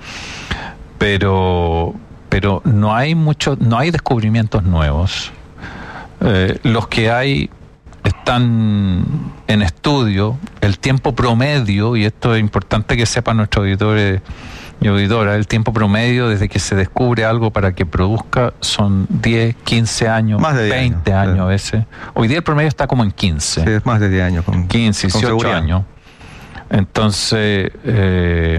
Pero pero no hay mucho, no hay descubrimientos nuevos. Eh, los que hay están en estudio. El tiempo promedio, y esto es importante que sepan nuestros auditores y auditoras, el tiempo promedio desde que se descubre algo para que produzca son diez, quince años, más de veinte años, años sí. a veces. Hoy día el promedio está como en quince. Sí, es más de diez años. Con, quince, dieciocho años. Entonces, eh,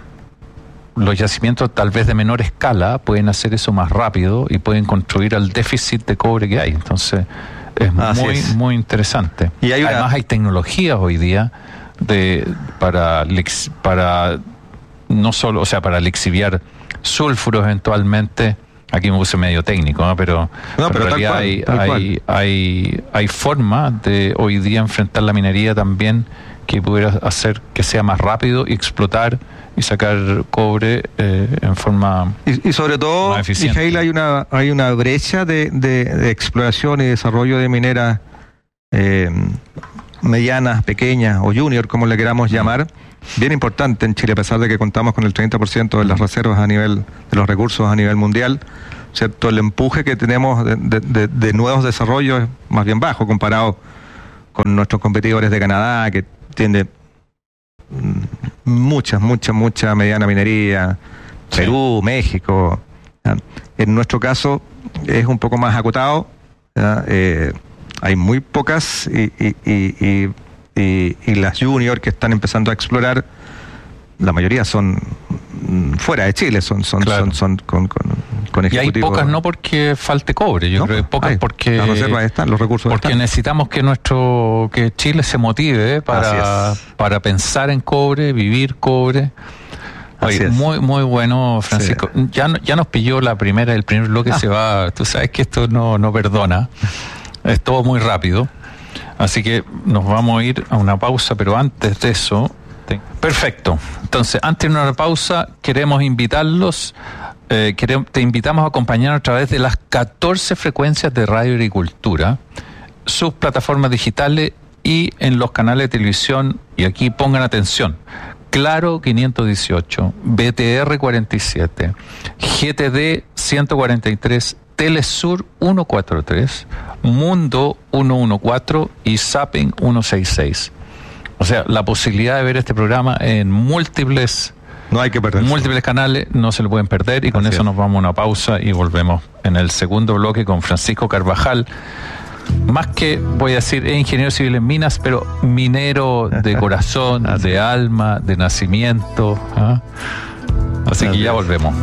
los yacimientos tal vez de menor escala pueden hacer eso más rápido y pueden construir al déficit de cobre que hay. Entonces es Así muy es. muy interesante. Y hay una... Además hay tecnologías hoy día de para para no solo, o sea, para lixiviar sulfuros eventualmente. Aquí me puse medio técnico, ¿no? pero, no, pero, pero en realidad cual, hay hay, hay hay formas de hoy día enfrentar la minería también que pudiera hacer que sea más rápido y explotar y sacar cobre eh, en forma y, y sobre todo, Mijail, hay una hay una brecha de, de, de exploración y desarrollo de mineras eh, medianas, pequeñas o junior, como le queramos llamar, bien importante en Chile, a pesar de que contamos con el treinta por ciento de las reservas a nivel de los recursos a nivel mundial, ¿cierto? El empuje que tenemos de, de, de, de nuevos desarrollos es más bien bajo comparado con nuestros competidores de Canadá, que tiene mucha, mucha, mucha mediana minería, Perú, sí. México. ¿Ya? En nuestro caso es un poco más acotado, eh, hay muy pocas y, y, y, y, y, y las junior que están empezando a explorar, la mayoría son fuera de Chile, son son claro. son, son con, con, con ejecutivos. Y hay pocas no porque falte cobre, yo ¿no? creo que pocas hay, porque las reservas están, los recursos porque están. necesitamos que nuestro que Chile se motive para para pensar en cobre, vivir cobre. Oye, muy muy bueno, Francisco. Sí. Ya ya nos pilló la primera, el primer bloque ah. se va, tú sabes que esto no no perdona. Es todo muy rápido. Así que nos vamos a ir a una pausa, pero antes de eso, perfecto. Entonces, antes de una pausa, queremos invitarlos, eh, queremos, te invitamos a acompañarnos a través de las catorce frecuencias de Radio Agricultura, sus plataformas digitales y en los canales de televisión, y aquí pongan atención, Claro quinientos dieciocho, B T R cuarenta y siete, G T D ciento cuarenta y tres, Telesur ciento cuarenta y tres, Mundo ciento catorce y Zapping ciento sesenta y seis. O sea, la posibilidad de ver este programa en múltiples, no hay que perderse. múltiples canales, no se lo pueden perder, y con Así eso es. Nos vamos a una pausa y volvemos en el segundo bloque con Francisco Carvajal. Más que, voy a decir, es ingeniero civil en minas, pero minero de corazón, de alma, de nacimiento. ¿eh? Así Así que ya es. volvemos.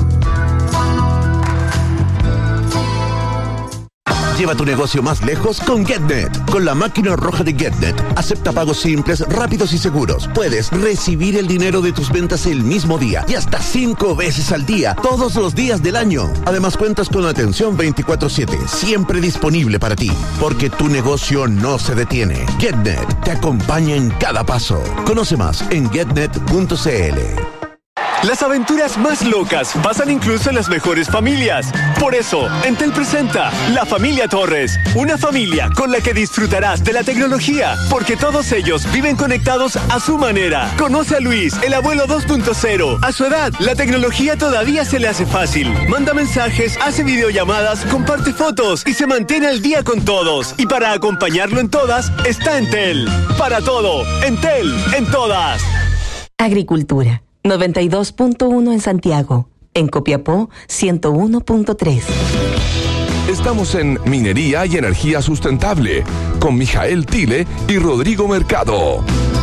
Lleva tu negocio más lejos con GetNet. Con la máquina roja de GetNet, acepta pagos simples, rápidos y seguros. Puedes recibir el dinero de tus ventas el mismo día y hasta cinco veces al día, todos los días del año. Además, cuentas con atención veinticuatro siete, siempre disponible para ti, porque tu negocio no se detiene. GetNet te acompaña en cada paso. Conoce más en getnet punto c l. Las aventuras más locas pasan incluso en las mejores familias. Por eso, Entel presenta La Familia Torres, una familia con la que disfrutarás de la tecnología, porque todos ellos viven conectados a su manera. Conoce a Luis, el abuelo dos punto cero. A su edad, la tecnología todavía se le hace fácil. Manda mensajes, hace videollamadas, comparte fotos y se mantiene al día con todos. Y para acompañarlo en todas, está Entel. Para todo, Entel, en todas. Agricultura. noventa y dos punto uno en Santiago, en Copiapó ciento uno punto tres. Estamos en Minería y Energía Sustentable con Mijael Tille y Rodrigo Mercado.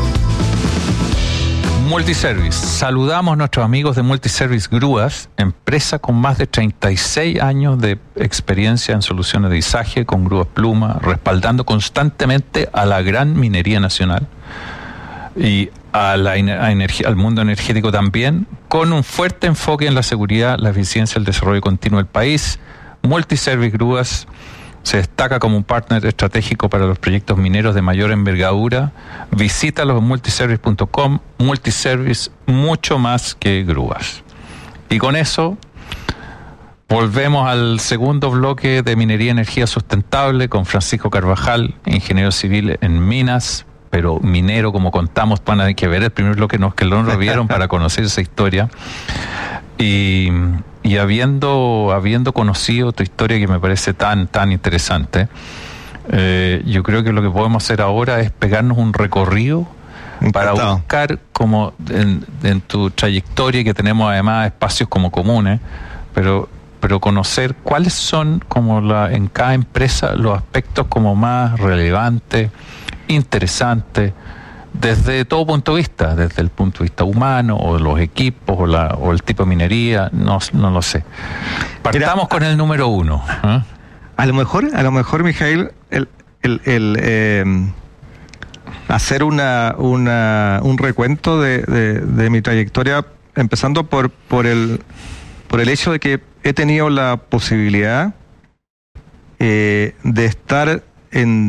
Multiservice. Saludamos a nuestros amigos de Multiservice Grúas, empresa con más de treinta y seis años de experiencia en soluciones de izaje con grúas pluma, respaldando constantemente a la gran minería nacional y a la a energía, al mundo energético también, con un fuerte enfoque en la seguridad, la eficiencia y el desarrollo continuo del país. Multiservice Grúas se destaca como un partner estratégico para los proyectos mineros de mayor envergadura. Visítalos en multiservice punto com. Multiservice, mucho más que grúas. Y con eso volvemos al segundo bloque de Minería y Energía Sustentable con Francisco Carvajal, ingeniero civil en minas, pero minero, como contamos. Van a que ver el primer bloque no, que no lo vieron para conocer esa historia. Y, y habiendo, habiendo conocido tu historia, que me parece tan, tan interesante, eh, yo creo que lo que podemos hacer ahora es pegarnos un recorrido para buscar, como en, en tu trayectoria, que tenemos además espacios como comunes, pero pero conocer cuáles son, como la, en cada empresa, los aspectos como más relevantes, interesante, desde todo punto de vista, desde el punto de vista humano, o los equipos, o, la, o el tipo de minería, no, no lo sé. Partamos Mira, con el número uno. ¿eh? A lo mejor, a lo mejor, Mijail, el, el, el eh, hacer una, una un recuento de, de, de mi trayectoria, empezando por, por el por el hecho de que he tenido la posibilidad eh, de estar en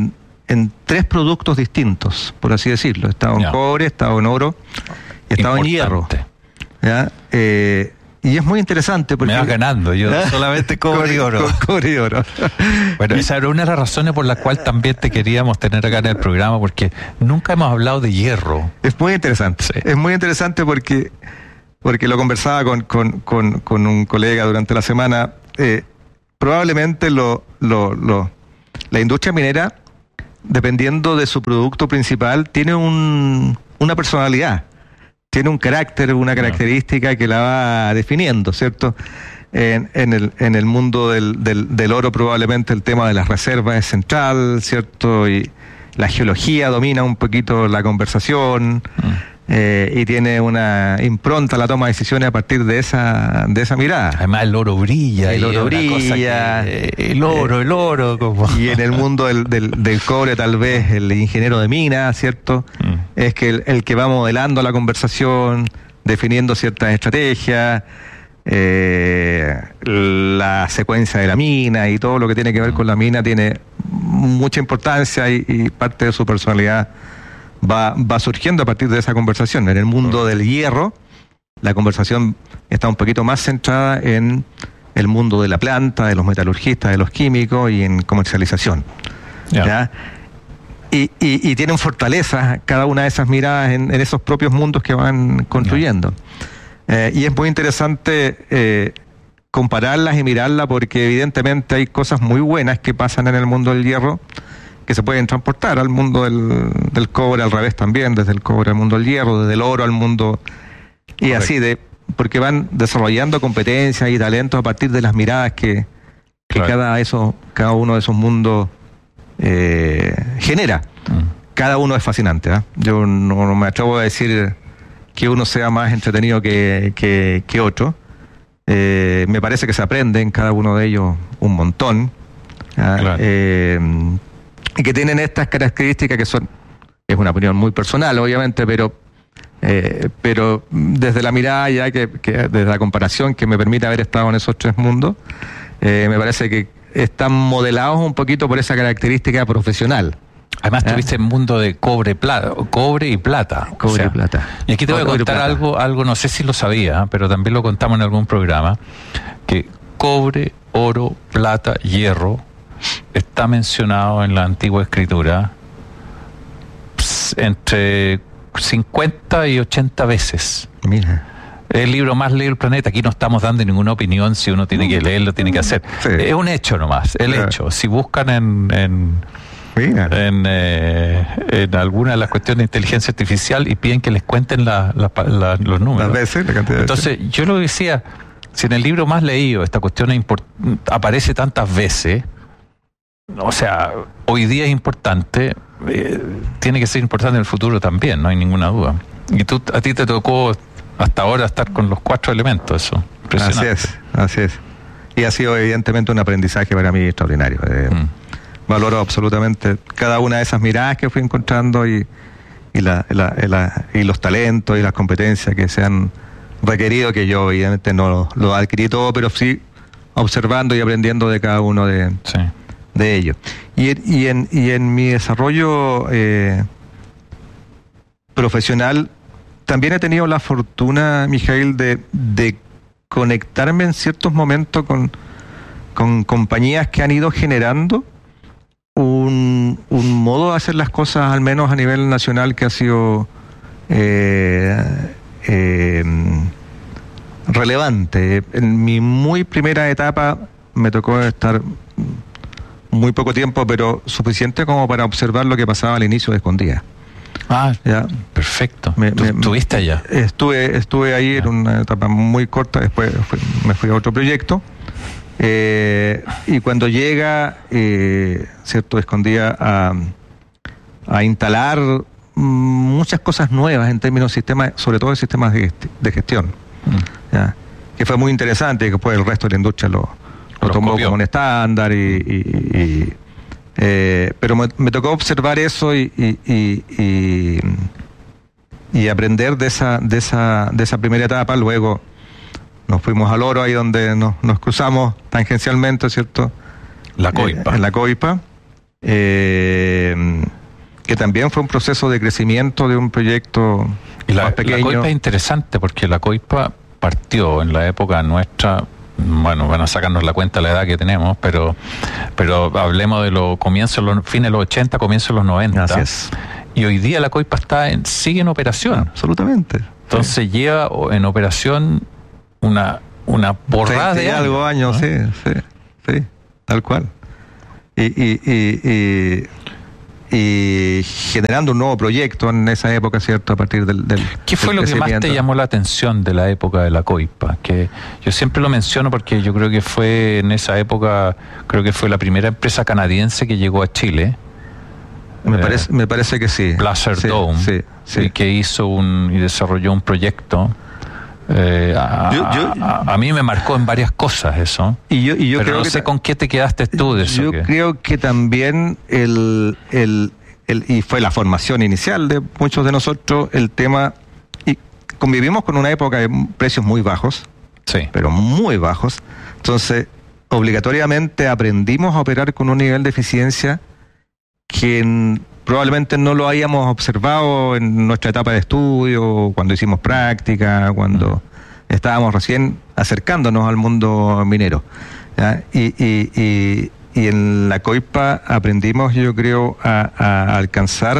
en tres productos distintos, por así decirlo. He estado en Ya. cobre, he estado en oro y he estado en hierro. Importante. ¿Ya? Eh, y es muy interesante porque... Me vas ganando, yo ¿Ah? solamente cobre y oro. Co- cobre y oro. Bueno, esa era una de las razones por la cual también te queríamos tener acá en el programa, porque nunca hemos hablado de hierro. Es muy interesante. Sí. Es muy interesante porque, porque lo conversaba con, con, con, con un colega durante la semana. Eh, probablemente lo, lo, lo, la industria minera, dependiendo de su producto principal, tiene un, una personalidad. Tiene un carácter, una característica que la va definiendo, ¿cierto? En, en, el, en el mundo del, del, del oro probablemente el tema de las reservas es central, ¿cierto? Y la geología domina un poquito la conversación mm. eh, y tiene una impronta la toma de decisiones a partir de esa de esa mirada. Además el oro brilla. El oro brilla. Que, el oro, el oro. Como... Y en el mundo del, del, del cobre tal vez el ingeniero de mina, ¿cierto? Mm. Es que el, el que va modelando la conversación, definiendo ciertas estrategias, eh, la secuencia de la mina y todo lo que tiene que ver con la mina tiene mucha importancia y, y parte de su personalidad va, va surgiendo a partir de esa conversación. En el mundo del hierro, la conversación está un poquito más centrada en el mundo de la planta, de los metalurgistas, de los químicos y en comercialización. ¿Ya? ¿Ya? Y, y, y tienen fortalezas cada una de esas miradas en, en esos propios mundos que van construyendo. Eh, y es muy interesante eh, compararlas y mirarlas porque evidentemente hay cosas muy buenas que pasan en el mundo del hierro que se pueden transportar al mundo del, del cobre, al revés también, desde el cobre al mundo del hierro, desde el oro al mundo... Y Correcto. Así, de porque van desarrollando competencias y talentos a partir de las miradas que, que claro. cada, eso, cada uno de esos mundos... Eh, genera. Mm. Cada uno es fascinante, ¿eh? Yo no, no me atrevo a decir que uno sea más entretenido que, que, que otro. Eh, me parece que se aprende en cada uno de ellos un montón. ¿Ah? Claro. Eh, y que tienen estas características que son, es una opinión muy personal obviamente, pero eh, pero desde la mirada ya que, que desde la comparación que me permite haber estado en esos tres mundos, eh, me parece que están modelados un poquito por esa característica profesional. Además ¿Eh? tuviste el mundo de cobre, plata, cobre y plata. Cobre o sea, y plata. Y aquí te voy a contar algo, algo, no sé si lo sabía, pero también lo contamos en algún programa, que cobre, oro, plata, hierro, está mencionado en la antigua escritura pss, entre cincuenta y ochenta veces. Mira. El libro más leído del planeta. Aquí no estamos dando ninguna opinión, si uno tiene que leerlo, tiene que hacer. Sí. Es un hecho nomás, el claro. hecho. Si buscan en en, en, eh, en alguna de las cuestiones de inteligencia artificial y piden que les cuenten la, la, la, los números. Las veces, la cantidad Entonces, de yo lo decía, si en el libro más leído esta cuestión import- aparece tantas veces, o sea, hoy día es importante, eh, tiene que ser importante en el futuro también, no hay ninguna duda. Y tú, a ti te tocó hasta ahora estar con los cuatro elementos, eso. Impresionante. Así es, así es. Y ha sido evidentemente un aprendizaje para mí extraordinario. Eh, mm. Valoro absolutamente cada una de esas miradas que fui encontrando y, y, la, la, la, y los talentos y las competencias que se han requerido, que yo evidentemente no lo adquirí todo, pero sí observando y aprendiendo de cada uno de, sí. de ellos. Y, y, en, y en mi desarrollo eh, profesional también he tenido la fortuna, Mijail, de, de conectarme en ciertos momentos con, con compañías que han ido generando un, un modo de hacer las cosas, al menos a nivel nacional, que ha sido eh, eh, relevante. En mi muy primera etapa me tocó estar muy poco tiempo, pero suficiente como para observar lo que pasaba al inicio de Escondida. Ah, ya, perfecto. Me, ¿Tú, me, ¿Estuviste allá? Estuve, estuve ahí ya. En una etapa muy corta, después fui, me fui a otro proyecto. Eh, y cuando llega, eh, cierto, Escondida a, a instalar muchas cosas nuevas en términos de sistemas, sobre todo de sistemas de, de gestión, mm. ¿ya? Que fue muy interesante y que después el resto de la industria lo, lo, lo tomó copió. Como un estándar y, y, y Eh, pero me, me tocó observar eso y, y, y, y, y aprender de esa, de esa, de esa primera etapa. Luego nos fuimos al oro, ahí donde nos, nos cruzamos tangencialmente, ¿cierto? La Coipa. Eh, en la Coipa. eh, que también fue un proceso de crecimiento de un proyecto y la, más pequeño. La Coipa es interesante porque la Coipa partió en la época nuestra, bueno, van a sacarnos la cuenta de la edad que tenemos, pero pero hablemos de los comienzos, los fines de los ochenta, comienzos de los noventa. Así es. Y hoy día la Coipa está en, sigue en operación. Absolutamente. Entonces sí. lleva en operación una, una borrada de años, algo años, ¿no? sí, sí, sí, tal cual. Y, y, y, y, y generando un nuevo proyecto en esa época, ¿cierto? A partir del, del ¿Qué fue del lo que más te llamó la atención de la época de la Coipa? Que yo siempre lo menciono porque yo creo que fue en esa época, creo que fue la primera empresa canadiense que llegó a Chile. Me parece, me parece que sí. Placer sí, Dome, sí, sí. Y que hizo un y desarrolló un proyecto. Eh, a, yo, yo, a, a mí me marcó en varias cosas eso. Y yo, y yo pero creo no que sé con qué te quedaste tú de eso. Yo que... creo que también el, el, el y fue la formación inicial de muchos de nosotros el tema, y convivimos con una época de precios muy bajos, sí, pero muy bajos. Entonces obligatoriamente aprendimos a operar con un nivel de eficiencia que en, probablemente no lo hayamos observado en nuestra etapa de estudio, cuando hicimos práctica, cuando estábamos recién acercándonos al mundo minero. ¿Ya? Y, y, y, y en la Coipa aprendimos, yo creo, a, a alcanzar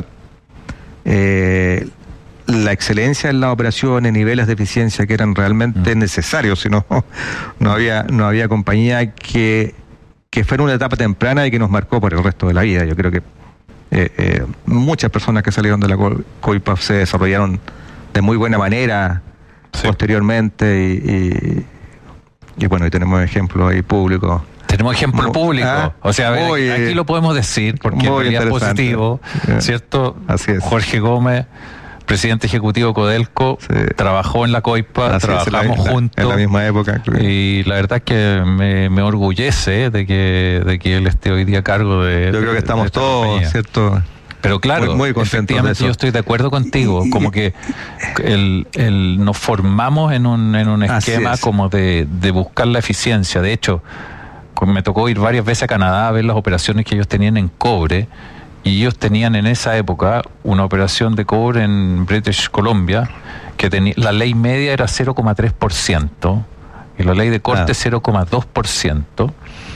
eh, la excelencia en la operación, en niveles de eficiencia que eran realmente mm. necesarios, si no, no había, no había compañía que, que fuera una etapa temprana y que nos marcó por el resto de la vida. Yo creo que Eh, eh, muchas personas que salieron de la Coipa se desarrollaron de muy buena manera sí. posteriormente y, y, y bueno, y tenemos ejemplos ahí públicos. Tenemos ejemplo público, ah, o sea, muy, aquí lo podemos decir porque en realidad es positivo, yeah. ¿cierto? Así es. Jorge Gómez, presidente ejecutivo Codelco, sí. trabajó en la Coipa, así trabajamos es, la, juntos. En la misma época. Creo. Y la verdad es que me, me orgullece de que, de que él esté hoy día a cargo de... Yo creo que estamos todos, compañía. ¿Cierto? Pero claro, muy, muy efectivamente yo estoy de acuerdo contigo, y, y, como que el, el, nos formamos en un, en un esquema como de, de buscar la eficiencia. De hecho, me tocó ir varias veces a Canadá a ver las operaciones que ellos tenían en cobre. Y ellos tenían en esa época una operación de cobre en British Columbia que tenía, la ley media era cero coma tres por ciento y la ley de corte ah. cero coma dos por ciento.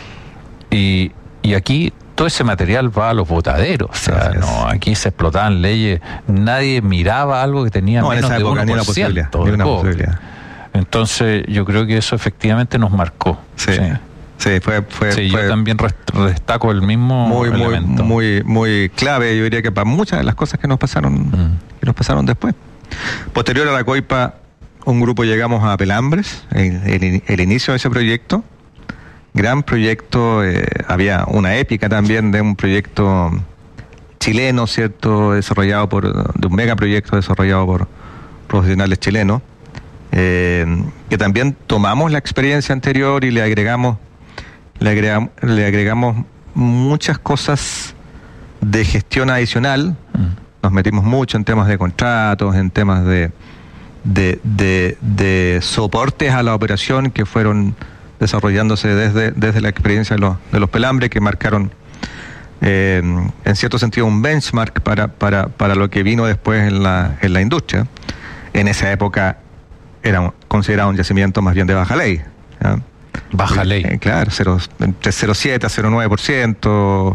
Y, y aquí todo ese material va a los botaderos. O sea, no, aquí se explotaban leyes. Nadie miraba algo que tenía no, menos de uno por ciento de cobre. Entonces yo creo que eso efectivamente nos marcó. Sí. sí. Sí, fue, fue, sí, fue yo también destaco el mismo muy, elemento. Muy, muy, muy clave, yo diría que para muchas de las cosas que nos pasaron, mm. que nos pasaron después. Posterior a la Coipa, un grupo llegamos a Pelambres, el, el, el inicio de ese proyecto, gran proyecto, eh, había una épica también de un proyecto chileno, ¿cierto? Desarrollado por, de un megaproyecto desarrollado por profesionales chilenos, eh, que también tomamos la experiencia anterior y le agregamos Le agregamos, le agregamos muchas cosas de gestión adicional. Mm. Nos metimos mucho en temas de contratos, en temas de, de, de, de soportes a la operación que fueron desarrollándose desde, desde la experiencia de los, de los Pelambres, que marcaron eh, en cierto sentido un benchmark para, para, para lo que vino después en la, en la industria. En esa época era considerado un yacimiento más bien de baja ley, ¿ya? Baja ley. Eh, claro, cero, entre cero coma siete a cero coma nueve por ciento.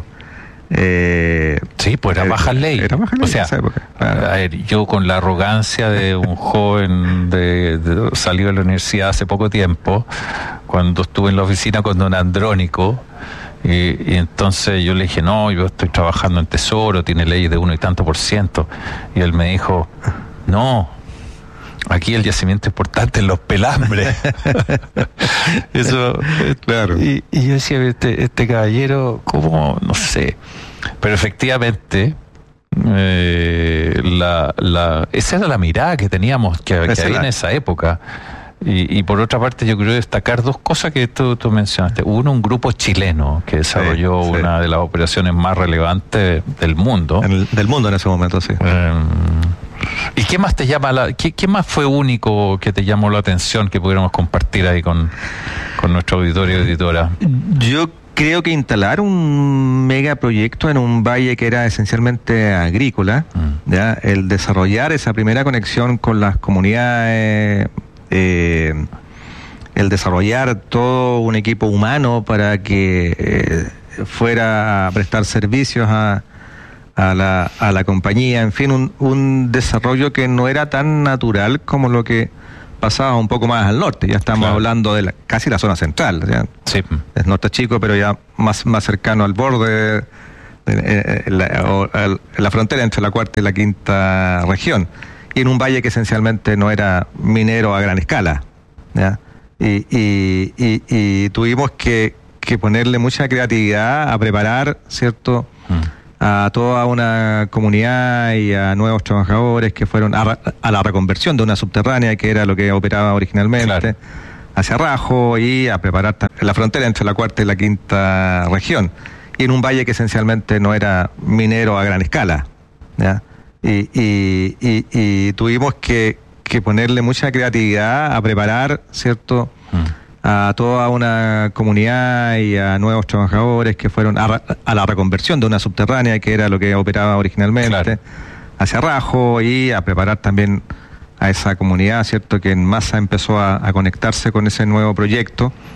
Eh, sí, pues era baja ley. Era baja ley o sea, en esa época. Claro. A ver, yo con la arrogancia de un joven de, de salió de la universidad hace poco tiempo, cuando estuve en la oficina con don Andrónico, y, y entonces yo le dije, no, yo estoy trabajando en Tesoro, tiene ley de uno y tanto por ciento. Y él me dijo, no, aquí el yacimiento importante en los Pelambres. Eso, claro. Y, y yo decía, este, este caballero, ¿cómo? No sé. Pero efectivamente, eh, la, la, esa era la mirada que teníamos, que, que había en esa época. Y, y por otra parte, yo quiero destacar dos cosas que tú, tú mencionaste. Uno, un grupo chileno que desarrolló sí, sí. una de las operaciones más relevantes del mundo. En el, del mundo en ese momento, sí. Eh, ¿Y qué más te llama la, qué, qué más fue único que te llamó la atención que pudiéramos compartir ahí con, con nuestro auditorio y auditora? Yo creo que instalar un megaproyecto en un valle que era esencialmente agrícola, mm. ¿ya? El desarrollar esa primera conexión con las comunidades, eh, el desarrollar todo un equipo humano para que eh, fuera a prestar servicios a, a, la, a la compañía, en fin, un, un desarrollo que no era tan natural como lo que pasaba un poco más al norte. Ya estamos claro. hablando de la, casi la zona central, ¿ya? Sí. Es norte chico, pero ya más, más cercano al borde de, de, de, de la, o, el, la frontera entre la cuarta y la quinta región, y en un valle que esencialmente no era minero a gran escala, ¿ya? Y, y, y, y tuvimos que, que ponerle mucha creatividad a preparar, ¿cierto?, mm. a toda una comunidad y a nuevos trabajadores que fueron a, a la reconversión de una subterránea que era lo que operaba originalmente, claro. hacia Rajo, y a preparar la frontera entre la cuarta y la quinta región, y en un valle que esencialmente no era minero a gran escala, ¿ya? Y, y, y, y tuvimos que, que ponerle mucha creatividad a preparar, ¿cierto?, mm. a toda una comunidad y a nuevos trabajadores que fueron a, a la reconversión de una subterránea que era lo que operaba originalmente, claro. hacia Rajo, y a preparar también a esa comunidad, ¿cierto?, que en masa empezó a, a conectarse con ese nuevo proyecto,